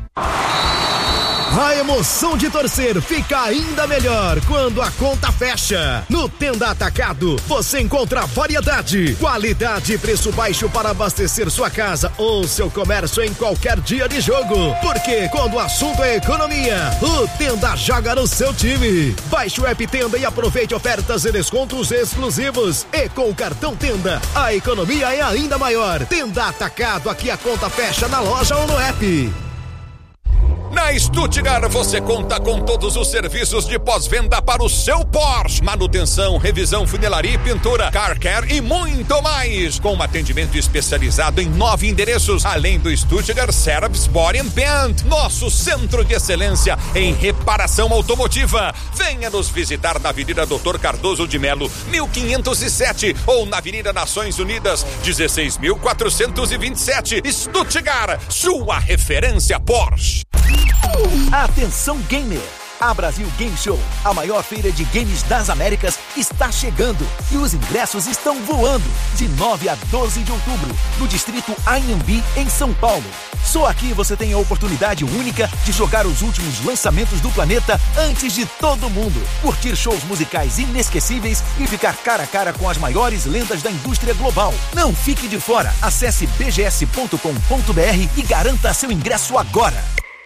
A emoção de torcer fica ainda melhor quando a conta fecha. No Tenda Atacado, você encontra variedade, qualidade e preço baixo para abastecer sua casa ou seu comércio em qualquer dia de jogo. Porque quando o assunto é economia, o Tenda joga no seu time. Baixe o app Tenda e aproveite ofertas e descontos exclusivos. E com o cartão Tenda, a economia é ainda maior. Tenda Atacado, aqui a conta fecha na loja ou no app. Na Stuttgart você conta com todos os serviços de pós-venda para o seu Porsche. Manutenção, revisão, funilaria e pintura, car care e muito mais. Com um atendimento especializado em nove endereços, além do Stuttgart Service Body and Paint, nosso centro de excelência em reparação automotiva. Venha nos visitar na Avenida doutor Cardoso de Melo, mil quinhentos e sete, ou na Avenida Nações Unidas, dezesseis mil quatrocentos e vinte e sete. Stuttgart, sua referência Porsche. Atenção gamer! A Brasil Game Show, a maior feira de games das Américas, está chegando e os ingressos estão voando de nove a doze de outubro no distrito Anhembi, em São Paulo. Só aqui você tem a oportunidade única de jogar os últimos lançamentos do planeta antes de todo mundo, curtir shows musicais inesquecíveis e ficar cara a cara com as maiores lendas da indústria global. Não fique de fora, acesse b g s ponto com ponto b r e garanta seu ingresso agora.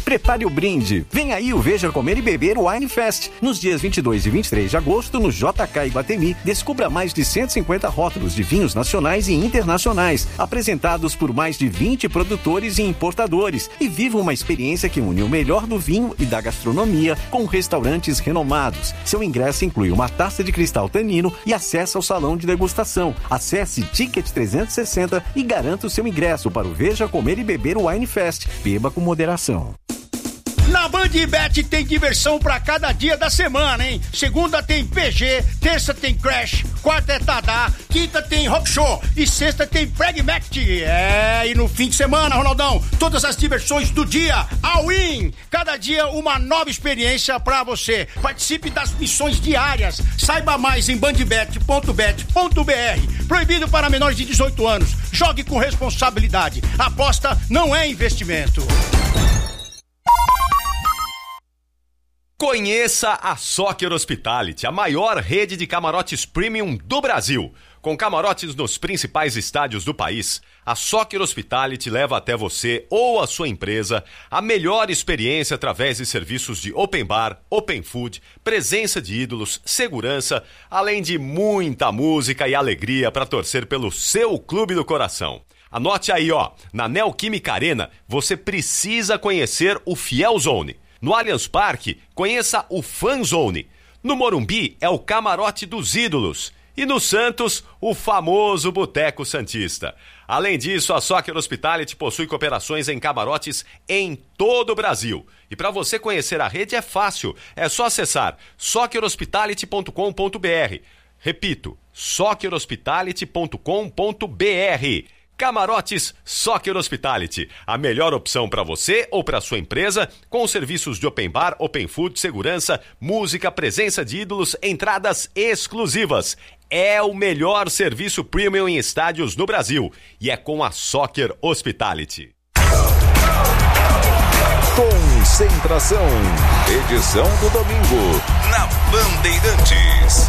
Prepare o brinde. Vem aí o Veja Comer e Beber Wine Fest. Nos dias vinte e dois e vinte e três de agosto, no J K Iguatemi, descubra mais de cento e cinquenta rótulos de vinhos nacionais e internacionais, apresentados por mais de vinte produtores e importadores. E viva uma experiência que une o melhor do vinho e da gastronomia com restaurantes renomados. Seu ingresso inclui uma taça de cristal Tanino e acesso ao salão de degustação. Acesse Ticket trezentos e sessenta e garanta o seu ingresso para o Veja Comer e Beber Wine Fest. Beba com moderação. Na Bandbet tem diversão pra cada dia da semana, hein? Segunda tem P G, terça tem Crash, quarta é Tadá, quinta tem Rock Show e sexta tem Pragmatic. É, e no fim de semana, Ronaldão, todas as diversões do dia, all in! Cada dia uma nova experiência pra você. Participe das missões diárias. Saiba mais em bandbet ponto bet ponto b r. Proibido para menores de dezoito anos. Jogue com responsabilidade. Aposta não é investimento. Conheça a Soccer Hospitality, a maior rede de camarotes premium do Brasil. Com camarotes nos principais estádios do país, a Soccer Hospitality leva até você ou a sua empresa a melhor experiência através de serviços de open bar, open food, presença de ídolos, segurança, além de muita música e alegria para torcer pelo seu clube do coração. Anote aí, ó, na Neoquímica Arena você precisa conhecer o Fiel Zone. No Allianz Parque, conheça o Fan Zone. No Morumbi, é o Camarote dos Ídolos. E no Santos, o famoso Boteco Santista. Além disso, a Soccer Hospitality possui cooperações em camarotes em todo o Brasil. E para você conhecer a rede é fácil. É só acessar soccer hospitality ponto com ponto b r. Repito, soccer hospitality ponto com ponto b r. Camarotes Soccer Hospitality, a melhor opção para você ou para sua empresa, com serviços de open bar, open food, segurança, música, presença de ídolos, entradas exclusivas. É o melhor serviço premium em estádios no Brasil e é com a Soccer Hospitality. Concentração, edição do domingo, na Bandeirantes.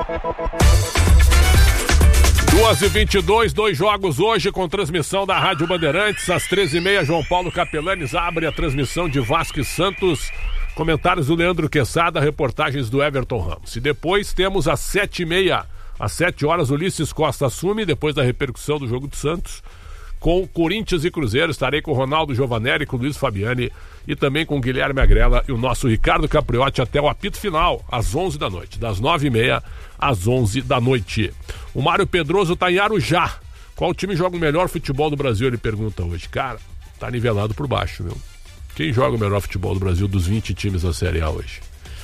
duas e vinte e dois, dois jogos hoje com transmissão da Rádio Bandeirantes. Às treze e meia, João Paulo Capelanes abre a transmissão de Vasco e Santos. Comentários do Leandro Quesada, reportagens do Everton Ramos. E depois temos às sete e meia, às sete horas, Ulisses Costa assume, depois da repercussão do jogo do Santos, com Corinthians e Cruzeiro. Estarei com o Ronaldo Giovanelli, com o Luiz Fabiani e também com o Guilherme Agrela e o nosso Ricardo Capriotti até o apito final, às onze da noite, das nove e meia às onze da noite. O Mário Pedroso tá em Arujá. Qual time joga o melhor futebol do Brasil? Ele pergunta hoje. Cara, tá nivelado por baixo, viu? Quem joga o melhor futebol do Brasil dos vinte times da Série A hoje?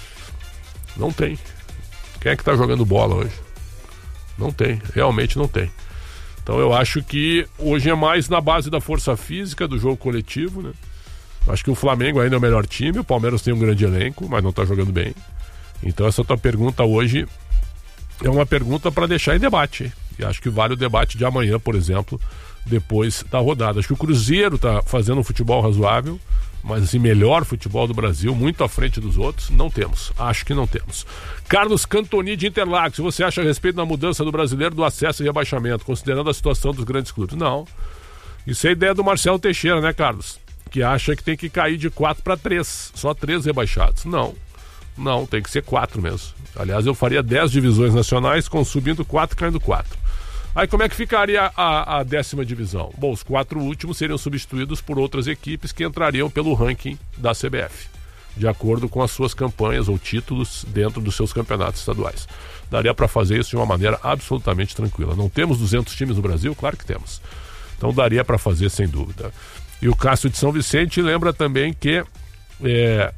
Não tem. Quem é que tá jogando bola hoje? Não tem, realmente não tem. Então eu acho que hoje é mais na base da força física, do jogo coletivo, né? Acho que o Flamengo ainda é o melhor time, o Palmeiras tem um grande elenco, mas não tá jogando bem. Então essa tua pergunta hoje é uma pergunta para deixar em debate. E acho que vale o debate de amanhã, por exemplo, depois da rodada. Acho que o Cruzeiro tá fazendo um futebol razoável, mas assim, melhor futebol do Brasil, muito à frente dos outros, não temos. Acho que não temos. Carlos Cantoni de Interlagos, você acha a respeito da mudança do brasileiro do acesso e rebaixamento, considerando a situação dos grandes clubes? Não. Isso é ideia do Marcelo Teixeira, né, Carlos? Que acha que tem que cair de quatro para três, só três rebaixados. Não. Não, tem que ser quatro mesmo. Aliás, eu faria dez divisões nacionais, com subindo quatro, caindo quatro. Aí como é que ficaria a, a décima divisão? Bom, os quatro últimos seriam substituídos por outras equipes que entrariam pelo ranking da C B F, de acordo com as suas campanhas ou títulos dentro dos seus campeonatos estaduais. Daria para fazer isso de uma maneira absolutamente tranquila. Não temos duzentos times no Brasil? Claro que temos. Então daria para fazer sem dúvida. E o Cássio de São Vicente lembra também que é,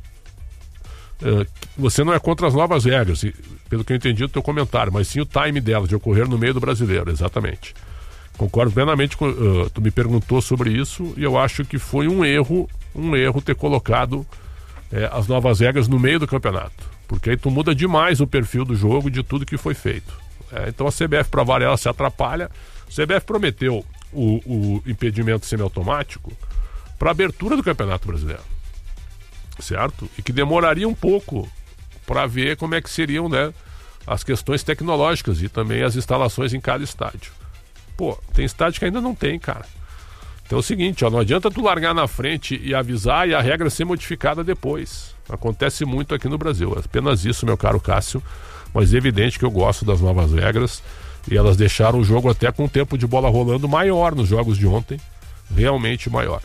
é, você não é contra as novas regras, pelo que eu entendi do teu comentário, mas sim o time delas, de ocorrer no meio do brasileiro, exatamente. Concordo plenamente com... Uh, tu me perguntou sobre isso e eu acho que foi um erro, um erro ter colocado é, as novas regras no meio do campeonato, porque aí tu muda demais o perfil do jogo de tudo que foi feito. É, então a C B F, para variar, se atrapalha. A C B F prometeu o, o impedimento semiautomático para abertura do Campeonato Brasileiro, certo? E que demoraria um pouco para ver como é que seriam, né, as questões tecnológicas e também as instalações em cada estádio. Pô, tem estádio que ainda não tem, cara. Então é o seguinte, ó, não adianta tu largar na frente e avisar e a regra ser modificada depois. Acontece muito aqui no Brasil. Apenas isso, meu caro Cássio. Mas é evidente que eu gosto das novas regras e elas deixaram o jogo até com um tempo de bola rolando maior nos jogos de ontem. Realmente maior.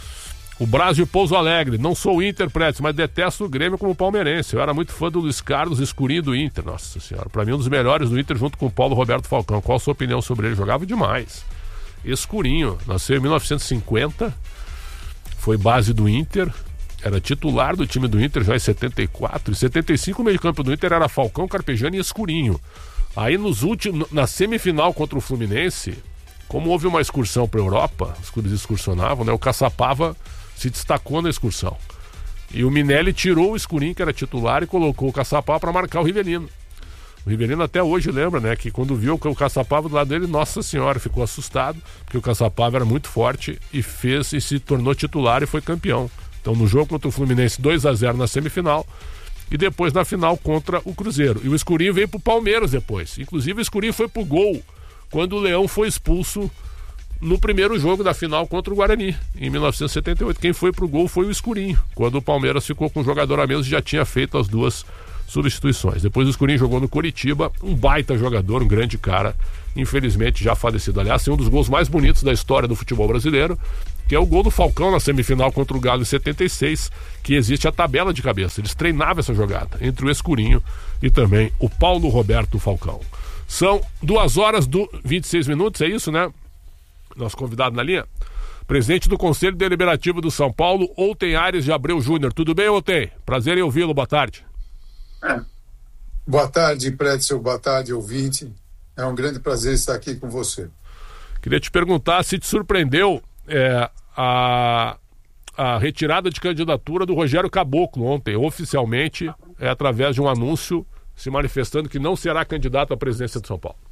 O Brasil Pouso Alegre. Não sou Inter, Pretes, mas detesto o Grêmio como palmeirense. Eu era muito fã do Luiz Carlos, escurinho do Inter. Nossa senhora, pra mim um dos melhores do Inter junto com o Paulo Roberto Falcão. Qual a sua opinião sobre ele? Jogava demais. Escurinho, nasceu em mil novecentos e cinquenta, foi base do Inter, era titular do time do Inter já em setenta e quatro. Em setenta e cinco o meio campo do Inter era Falcão, Carpegiani e Escurinho. Aí nos últimos, na semifinal contra o Fluminense, como houve uma excursão para a Europa, os clubes excursionavam, né? O Caçapava se destacou na excursão. E o Minelli tirou o Escurinho, que era titular, e colocou o Caçapava para marcar o Rivelino. O Rivelino até hoje lembra, né, que quando viu o Caçapava do lado dele, nossa senhora, ficou assustado, porque o Caçapava era muito forte e fez e se tornou titular e foi campeão. Então no jogo contra o Fluminense, dois a zero na semifinal, e depois na final contra o Cruzeiro. E o Escurinho veio pro Palmeiras depois. Inclusive o Escurinho foi pro gol quando o Leão foi expulso no primeiro jogo da final contra o Guarani, em mil novecentos e setenta e oito. Quem foi pro gol foi o Escurinho, quando o Palmeiras ficou com um jogador a menos e já tinha feito as duas substituições. Depois o Escurinho jogou no Coritiba, um baita jogador, um grande cara, infelizmente já falecido. Aliás, tem um dos gols mais bonitos da história do futebol brasileiro, que é o gol do Falcão na semifinal contra o Galo em setenta e seis, que existe a tabela de cabeça. Eles treinavam essa jogada entre o Escurinho e também o Paulo Roberto Falcão. São duas horas do vinte e seis minutos, é isso, né? Nosso convidado na linha, presidente do Conselho Deliberativo do São Paulo, Outen Aires de Abreu Júnior. Tudo bem, Outen? Prazer em ouvi-lo, boa tarde. É. Boa tarde, Prédio, boa tarde, ouvinte. É um grande prazer estar aqui com você. Queria te perguntar se te surpreendeu é, a, a retirada de candidatura do Rogério Caboclo ontem, oficialmente, é, através de um anúncio se manifestando que não será candidato à presidência de São Paulo.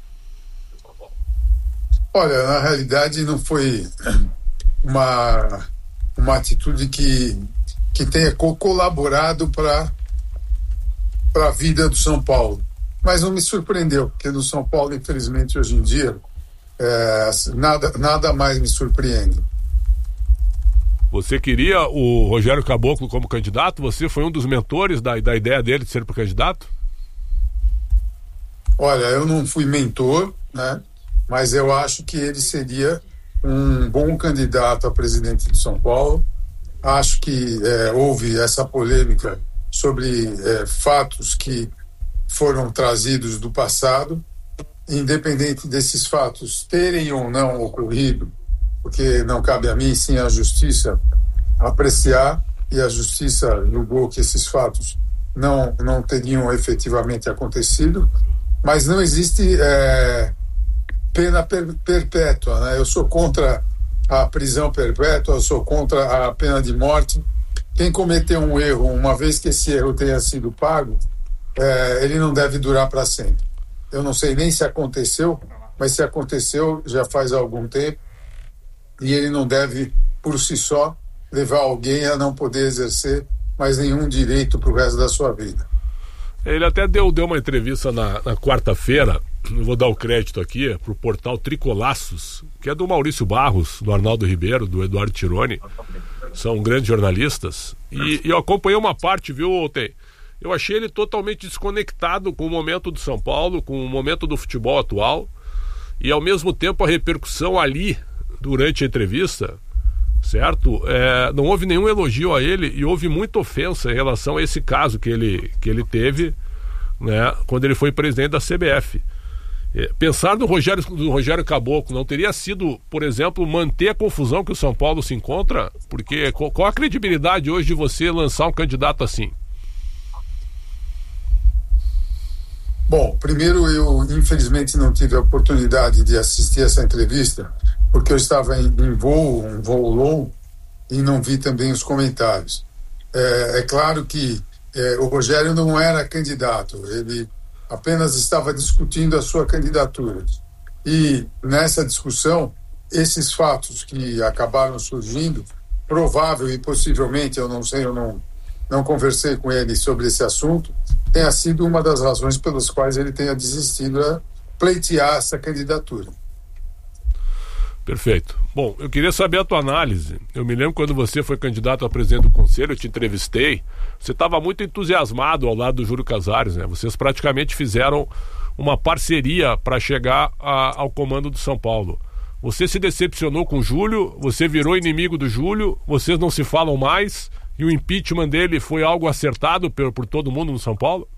Olha, na realidade não foi uma, uma atitude que, que tenha colaborado para para a vida do São Paulo, mas não me surpreendeu, porque no São Paulo, infelizmente, hoje em dia é, nada, nada mais me surpreende. Você queria o Rogério Caboclo como candidato? Você foi um dos mentores da, da ideia dele de ser para candidato? Olha, eu não fui mentor, né? Mas eu acho que ele seria um bom candidato a presidente de São Paulo. Acho que é, houve essa polêmica sobre é, fatos que foram trazidos do passado, independente desses fatos terem ou não ocorrido, porque não cabe a mim, sim à justiça apreciar, e a justiça julgou que esses fatos não, não teriam efetivamente acontecido, mas não existe é, pena per, perpétua, né? Eu sou contra a prisão perpétua, eu sou contra a pena de morte. Quem cometeu um erro, uma vez que esse erro tenha sido pago, é, ele não deve durar para sempre. Eu não sei nem se aconteceu, mas se aconteceu já faz algum tempo, e ele não deve, por si só, levar alguém a não poder exercer mais nenhum direito para o resto da sua vida. Ele até deu, deu uma entrevista na, na quarta-feira, vou dar o crédito aqui, para o portal Tricolaços, que é do Maurício Barros, do Arnaldo Ribeiro, do Eduardo Tironi. São grandes jornalistas, e, e eu acompanhei uma parte, viu, Ontem? Eu achei ele totalmente desconectado com o momento do São Paulo, com o momento do futebol atual, e ao mesmo tempo a repercussão ali, durante a entrevista, certo? É, não houve nenhum elogio a ele e houve muita ofensa em relação a esse caso que ele, que ele teve, né, quando ele foi presidente da C B F. Pensar no Rogério, no Rogério Caboclo não teria sido, por exemplo, manter a confusão que o São Paulo se encontra? Porque qual a credibilidade hoje de você lançar um candidato assim? Bom, primeiro eu infelizmente não tive a oportunidade de assistir essa entrevista, porque eu estava em, em voo, um voo longo, e não vi também os comentários. É, é claro que é, o Rogério não era candidato, ele apenas estava discutindo a sua candidatura. E nessa discussão, esses fatos que acabaram surgindo, provável e possivelmente, eu não sei, eu não, não conversei com ele sobre esse assunto, tenha sido uma das razões pelas quais ele tenha desistido a pleitear essa candidatura. Perfeito. Bom, eu queria saber a tua análise. Eu me lembro quando você foi candidato a presidente do conselho, eu te entrevistei, você estava muito entusiasmado ao lado do Júlio Casares, né? Vocês praticamente fizeram uma parceria para chegar a, ao comando do São Paulo. Você se decepcionou com o Júlio, você virou inimigo do Júlio, vocês não se falam mais, e o impeachment dele foi algo acertado por, por todo mundo no São Paulo?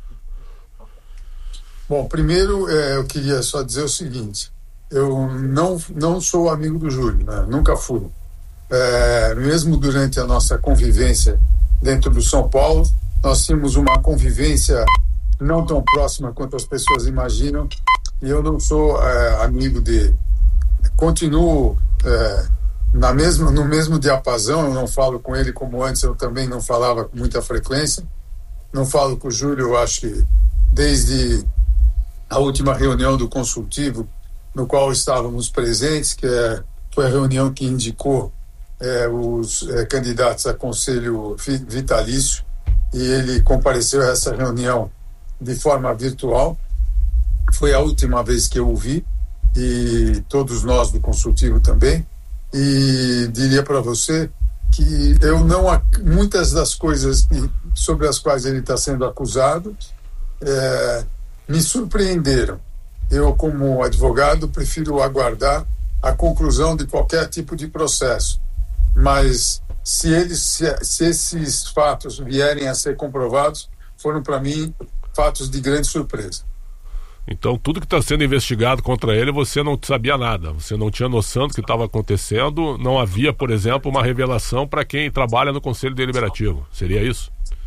Bom, primeiro é, eu queria só dizer o seguinte, eu não, não sou amigo do Júlio, né? Nunca fui. É, mesmo durante a nossa convivência dentro do São Paulo, nós tínhamos uma convivência não tão próxima quanto as pessoas imaginam, e eu não sou é, amigo dele. Continuo é, na mesma, no mesmo diapasão, eu não falo com ele como antes, eu também não falava com muita frequência. Não falo com o Júlio, eu acho que desde a última reunião do consultivo, no qual estávamos presentes, que é, foi a reunião que indicou é, os é, candidatos a conselho vitalício, e ele compareceu a essa reunião de forma virtual. Foi a última vez que eu o vi, e todos nós do consultivo também, e diria para você que eu não, muitas das coisas que, sobre as quais ele está sendo acusado é, me surpreenderam. Eu, como advogado, prefiro aguardar a conclusão de qualquer tipo de processo, mas se, eles, se, se esses fatos vierem a ser comprovados, foram para mim fatos de grande surpresa. Então, tudo que está sendo investigado contra ele, você não sabia nada, você não tinha noção do que estava acontecendo, não havia, por exemplo, uma revelação para quem trabalha no Conselho Deliberativo, seria isso?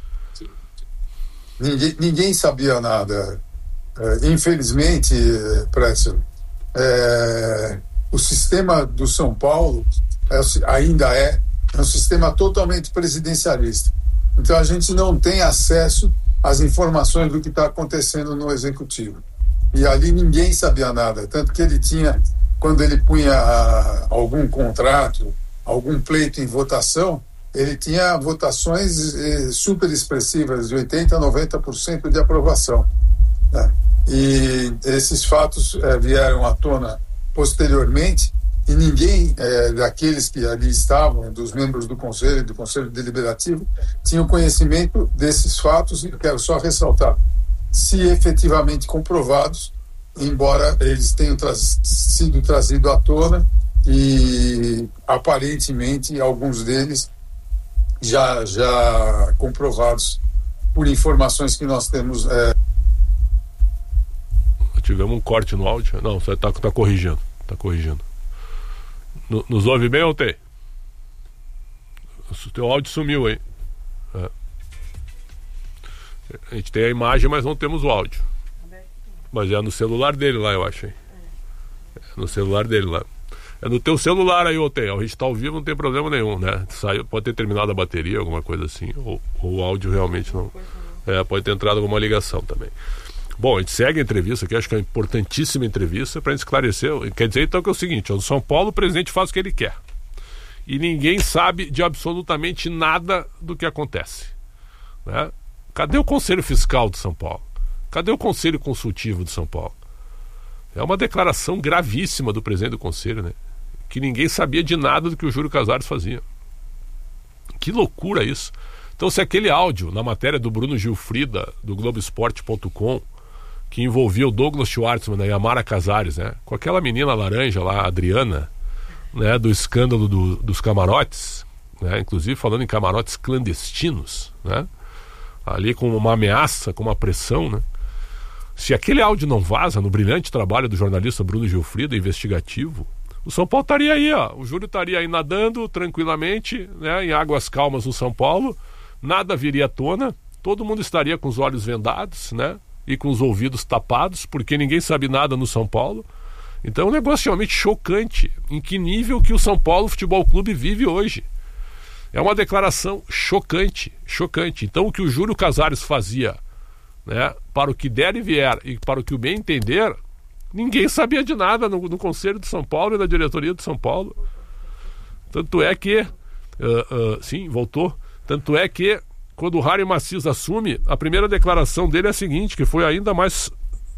Ninguém, ninguém sabia nada. Uh, infelizmente, Précio, é, o sistema do São Paulo é, ainda é, é um sistema totalmente presidencialista. Então, a gente não tem acesso às informações do que está acontecendo no Executivo. E ali ninguém sabia nada, tanto que ele tinha, quando ele punha a, algum contrato, algum pleito em votação, ele tinha votações eh, super expressivas, de oitenta por cento a noventa por cento de aprovação, né? E esses fatos eh, vieram à tona posteriormente, e ninguém eh, daqueles que ali estavam, dos membros do Conselho e do Conselho Deliberativo, tinha conhecimento desses fatos, e eu quero só ressaltar, se efetivamente comprovados, embora eles tenham tra- sido trazidos à tona, e aparentemente alguns deles já, já comprovados por informações que nós temos. É... Tivemos um corte no áudio? Não, você está tá corrigindo. Tá corrigindo. No, nos ouve bem ou tem? O teu áudio sumiu aí. É. A gente tem a imagem, mas não temos o áudio. Mas é no celular dele lá, eu acho. Hein? É no celular dele lá. É no teu celular aí, Otei. A gente tá ao vivo, não tem problema nenhum, né? Saiu, pode ter terminado a bateria, alguma coisa assim. Ou, ou o áudio realmente não. É, pode ter entrado alguma ligação também. Bom, a gente segue a entrevista aqui, acho que é uma importantíssima entrevista para esclarecer. Quer dizer então que é o seguinte: no São Paulo o presidente faz o que ele quer. E ninguém sabe de absolutamente nada do que acontece, né? Cadê o Conselho Fiscal de São Paulo? Cadê o Conselho Consultivo de São Paulo? É uma declaração gravíssima do presidente do Conselho, né? Que ninguém sabia de nada do que o Júlio Casares fazia. Que loucura isso. Então, se aquele áudio, na matéria do Bruno Gilfrida, do Globo Esporte ponto com, que envolvia o Douglas Schwartzman e a Mara Casares, né? Com aquela menina laranja lá, a Adriana, né? Do escândalo do, dos camarotes, né? Inclusive falando em camarotes clandestinos, né? Ali com uma ameaça, com uma pressão, né? Se aquele áudio não vaza no brilhante trabalho do jornalista Bruno Gilfrida, investigativo, o São Paulo estaria aí, ó. O Júlio estaria aí nadando tranquilamente, né? Em águas calmas no São Paulo, nada viria à tona, todo mundo estaria com os olhos vendados, né? E com os ouvidos tapados, porque ninguém sabe nada no São Paulo. Então é um negócio realmente chocante. Em que nível que o São Paulo Futebol Clube vive hoje? É uma declaração chocante, chocante. Então o que o Júlio Casares fazia, né, para o que der e vier e para o que o bem entender, ninguém sabia de nada no, no Conselho de São Paulo e na diretoria de São Paulo. Tanto é que, uh, uh, sim, voltou, tanto é que quando o Harry Macias assume, a primeira declaração dele é a seguinte, que foi ainda mais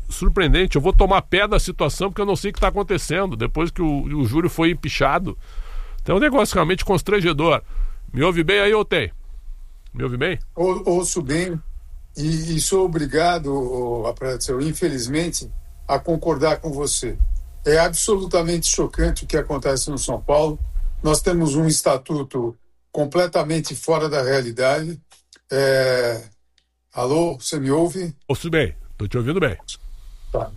surpreendente. Eu vou tomar pé da situação porque eu não sei o que está acontecendo depois que o, o Júlio foi empichado. Então é um negócio realmente constrangedor. Me ouve bem aí, ou tem? Me ouve bem? Ou, ouço bem e, e sou obrigado, Apretzel, infelizmente, a concordar com você. É absolutamente chocante o que acontece no São Paulo. Nós temos um estatuto completamente fora da realidade. É... Alô, você me ouve? Ouço bem, estou te ouvindo bem. Tá.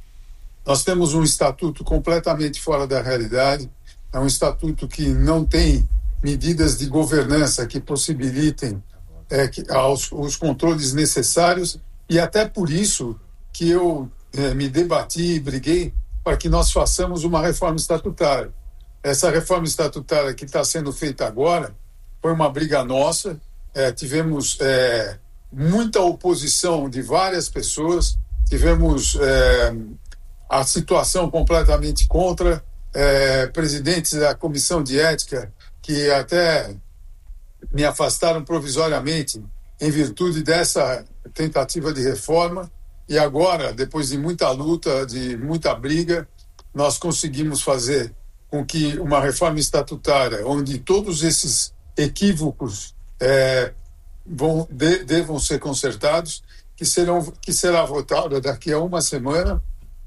Nós temos um estatuto completamente fora da realidade. É um estatuto que não tem medidas de governança que possibilitem é, que, aos, os controles necessários, e até por isso que eu é, me debati e briguei para que nós façamos uma reforma estatutária. Essa reforma estatutária que está sendo feita agora foi uma briga nossa, é, tivemos é, muita oposição de várias pessoas, tivemos é, a situação completamente contra, é, presidentes da comissão de ética que até me afastaram provisoriamente em virtude dessa tentativa de reforma, e agora, depois de muita luta, de muita briga, nós conseguimos fazer com que uma reforma estatutária, onde todos esses equívocos é, vão, de, devam ser consertados, que, serão, que será votada daqui a uma semana,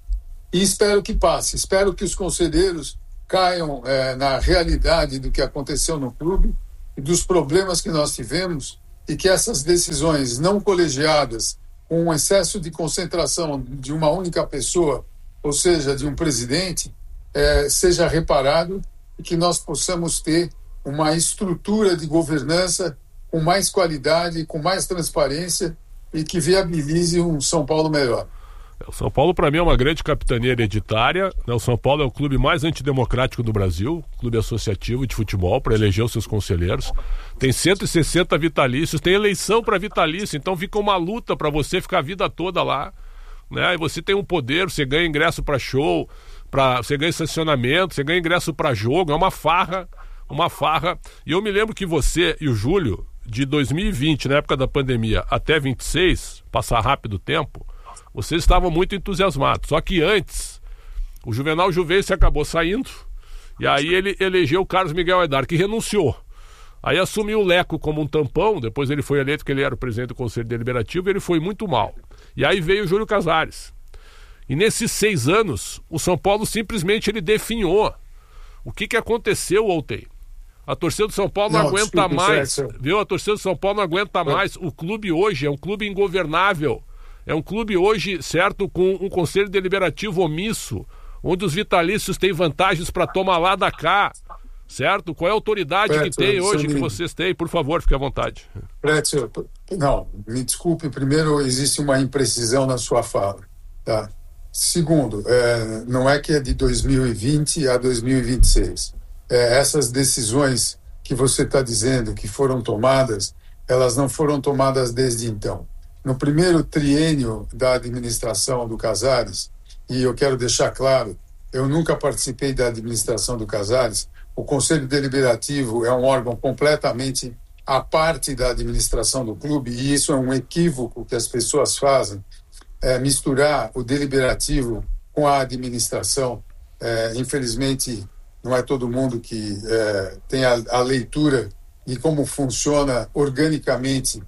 e espero que passe, espero que os conselheiros caiam é, na realidade do que aconteceu no clube e dos problemas que nós tivemos, e que essas decisões não colegiadas, com um excesso de concentração de uma única pessoa, ou seja, de um presidente, é, seja reparado, e que nós possamos ter uma estrutura de governança com mais qualidade, com mais transparência, e que viabilize um São Paulo melhor. O São Paulo, para mim, é uma grande capitania hereditária. O São Paulo é o clube mais antidemocrático do Brasil, clube associativo de futebol, para eleger os seus conselheiros. Tem cento e sessenta vitalícios, tem eleição para vitalício, então fica uma luta para você ficar a vida toda lá, né? E você tem um poder, você ganha ingresso para show, pra, você ganha estacionamento, você ganha ingresso para jogo, é uma farra, uma farra. E eu me lembro que você e o Júlio, de dois mil e vinte, na época da pandemia, até vinte e seis, passar rápido o tempo, vocês estavam muito entusiasmados. Só que antes, o Juvenal Juvencio acabou saindo, e aí ele elegeu o Carlos Miguel Aidar, que renunciou. Aí assumiu o Leco como um tampão, depois ele foi eleito, que ele era o presidente do Conselho Deliberativo, e ele foi muito mal. E aí veio o Júlio Casares. E nesses seis anos, o São Paulo simplesmente ele definhou. O que, que aconteceu ontem? A torcida do São Paulo não, não aguenta desculpa, mais, certo. viu? A torcida do São Paulo não aguenta mais. O clube hoje é um clube ingovernável. É um clube hoje, certo, com um conselho deliberativo omisso, onde os vitalícios têm vantagens para tomar lá da cá, certo? Qual é a autoridade Pretzel, que tem hoje, que vocês têm? Por favor, fique à vontade. Pretzel, não, me desculpe, primeiro, existe uma imprecisão na sua fala, tá? Segundo, é, não é que é de dois mil e vinte a dois mil e vinte e seis. É, essas decisões que você está dizendo que foram tomadas, elas não foram tomadas desde então. No primeiro triênio da administração do Casares, e eu quero deixar claro, eu nunca participei da administração do Casares, o Conselho Deliberativo é um órgão completamente à parte da administração do clube, e isso é um equívoco que as pessoas fazem, é, misturar o deliberativo com a administração. É, infelizmente, não é todo mundo que é, tem a, a leitura de como funciona organicamente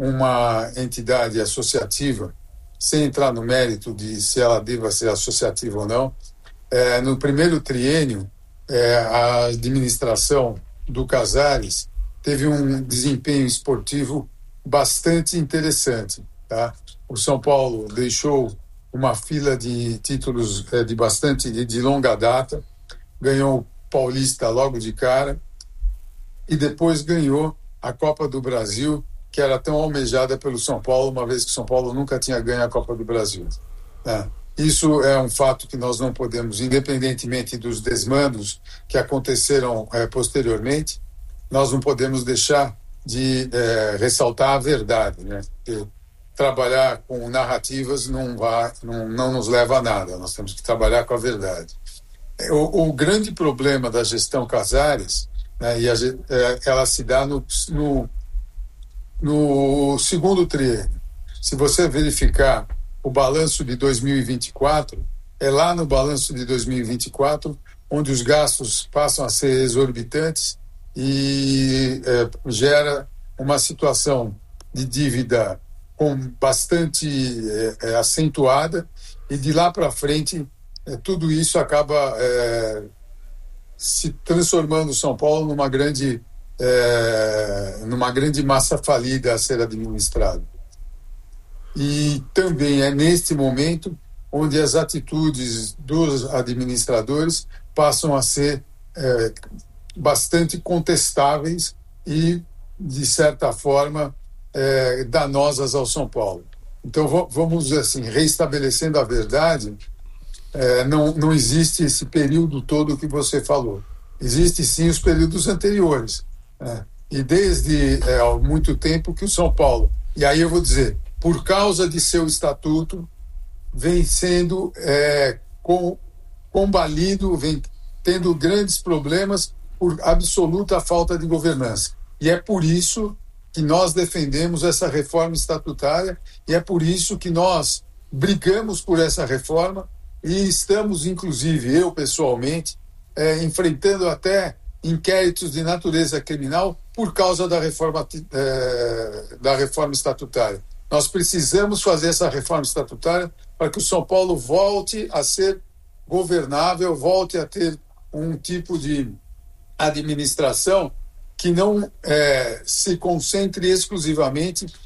uma entidade associativa, sem entrar no mérito de se ela deva ser associativa ou não. É, no primeiro triênio, é, a administração do Casares teve um desempenho esportivo bastante interessante, tá? O São Paulo deixou uma fila de títulos é, de bastante de, de longa data, ganhou o Paulista logo de cara e depois ganhou a Copa do Brasil, que era tão almejada pelo São Paulo, uma vez que o São Paulo nunca tinha ganho a Copa do Brasil. Né? Isso é um fato que nós não podemos, independentemente dos desmandos que aconteceram é, posteriormente, nós não podemos deixar de é, ressaltar a verdade. Né? E trabalhar com narrativas não, vai, não, não nos leva a nada, nós temos que trabalhar com a verdade. O, o grande problema da gestão Casares, né, e a, é, ela se dá no, no, no segundo triênio. Se você verificar o balanço de dois mil e vinte e quatro, é lá no balanço de dois mil e vinte e quatro onde os gastos passam a ser exorbitantes e é, gera uma situação de dívida com bastante é, é, acentuada, e de lá para frente é, tudo isso acaba é, se transformando São Paulo numa grande, é, numa grande massa falida a ser administrada. E também é neste momento onde as atitudes dos administradores passam a ser é, bastante contestáveis e, de certa forma, é, danosas ao São Paulo. Então, vamos dizer assim, reestabelecendo a verdade, é, não, não existe esse período todo que você falou. Existem, sim, os períodos anteriores. Né? E desde é, há muito tempo que o São Paulo, e aí eu vou dizer, por causa de seu estatuto, vem sendo é, com, combalido, vem tendo grandes problemas por absoluta falta de governança. E é por isso que nós defendemos essa reforma estatutária, e é por isso que nós brigamos por essa reforma, e estamos, inclusive, eu pessoalmente, é, enfrentando até inquéritos de natureza criminal por causa da reforma, é, da reforma estatutária. Nós precisamos fazer essa reforma estatutária para que o São Paulo volte a ser governável, volte a ter um tipo de administração que não é, se concentre exclusivamente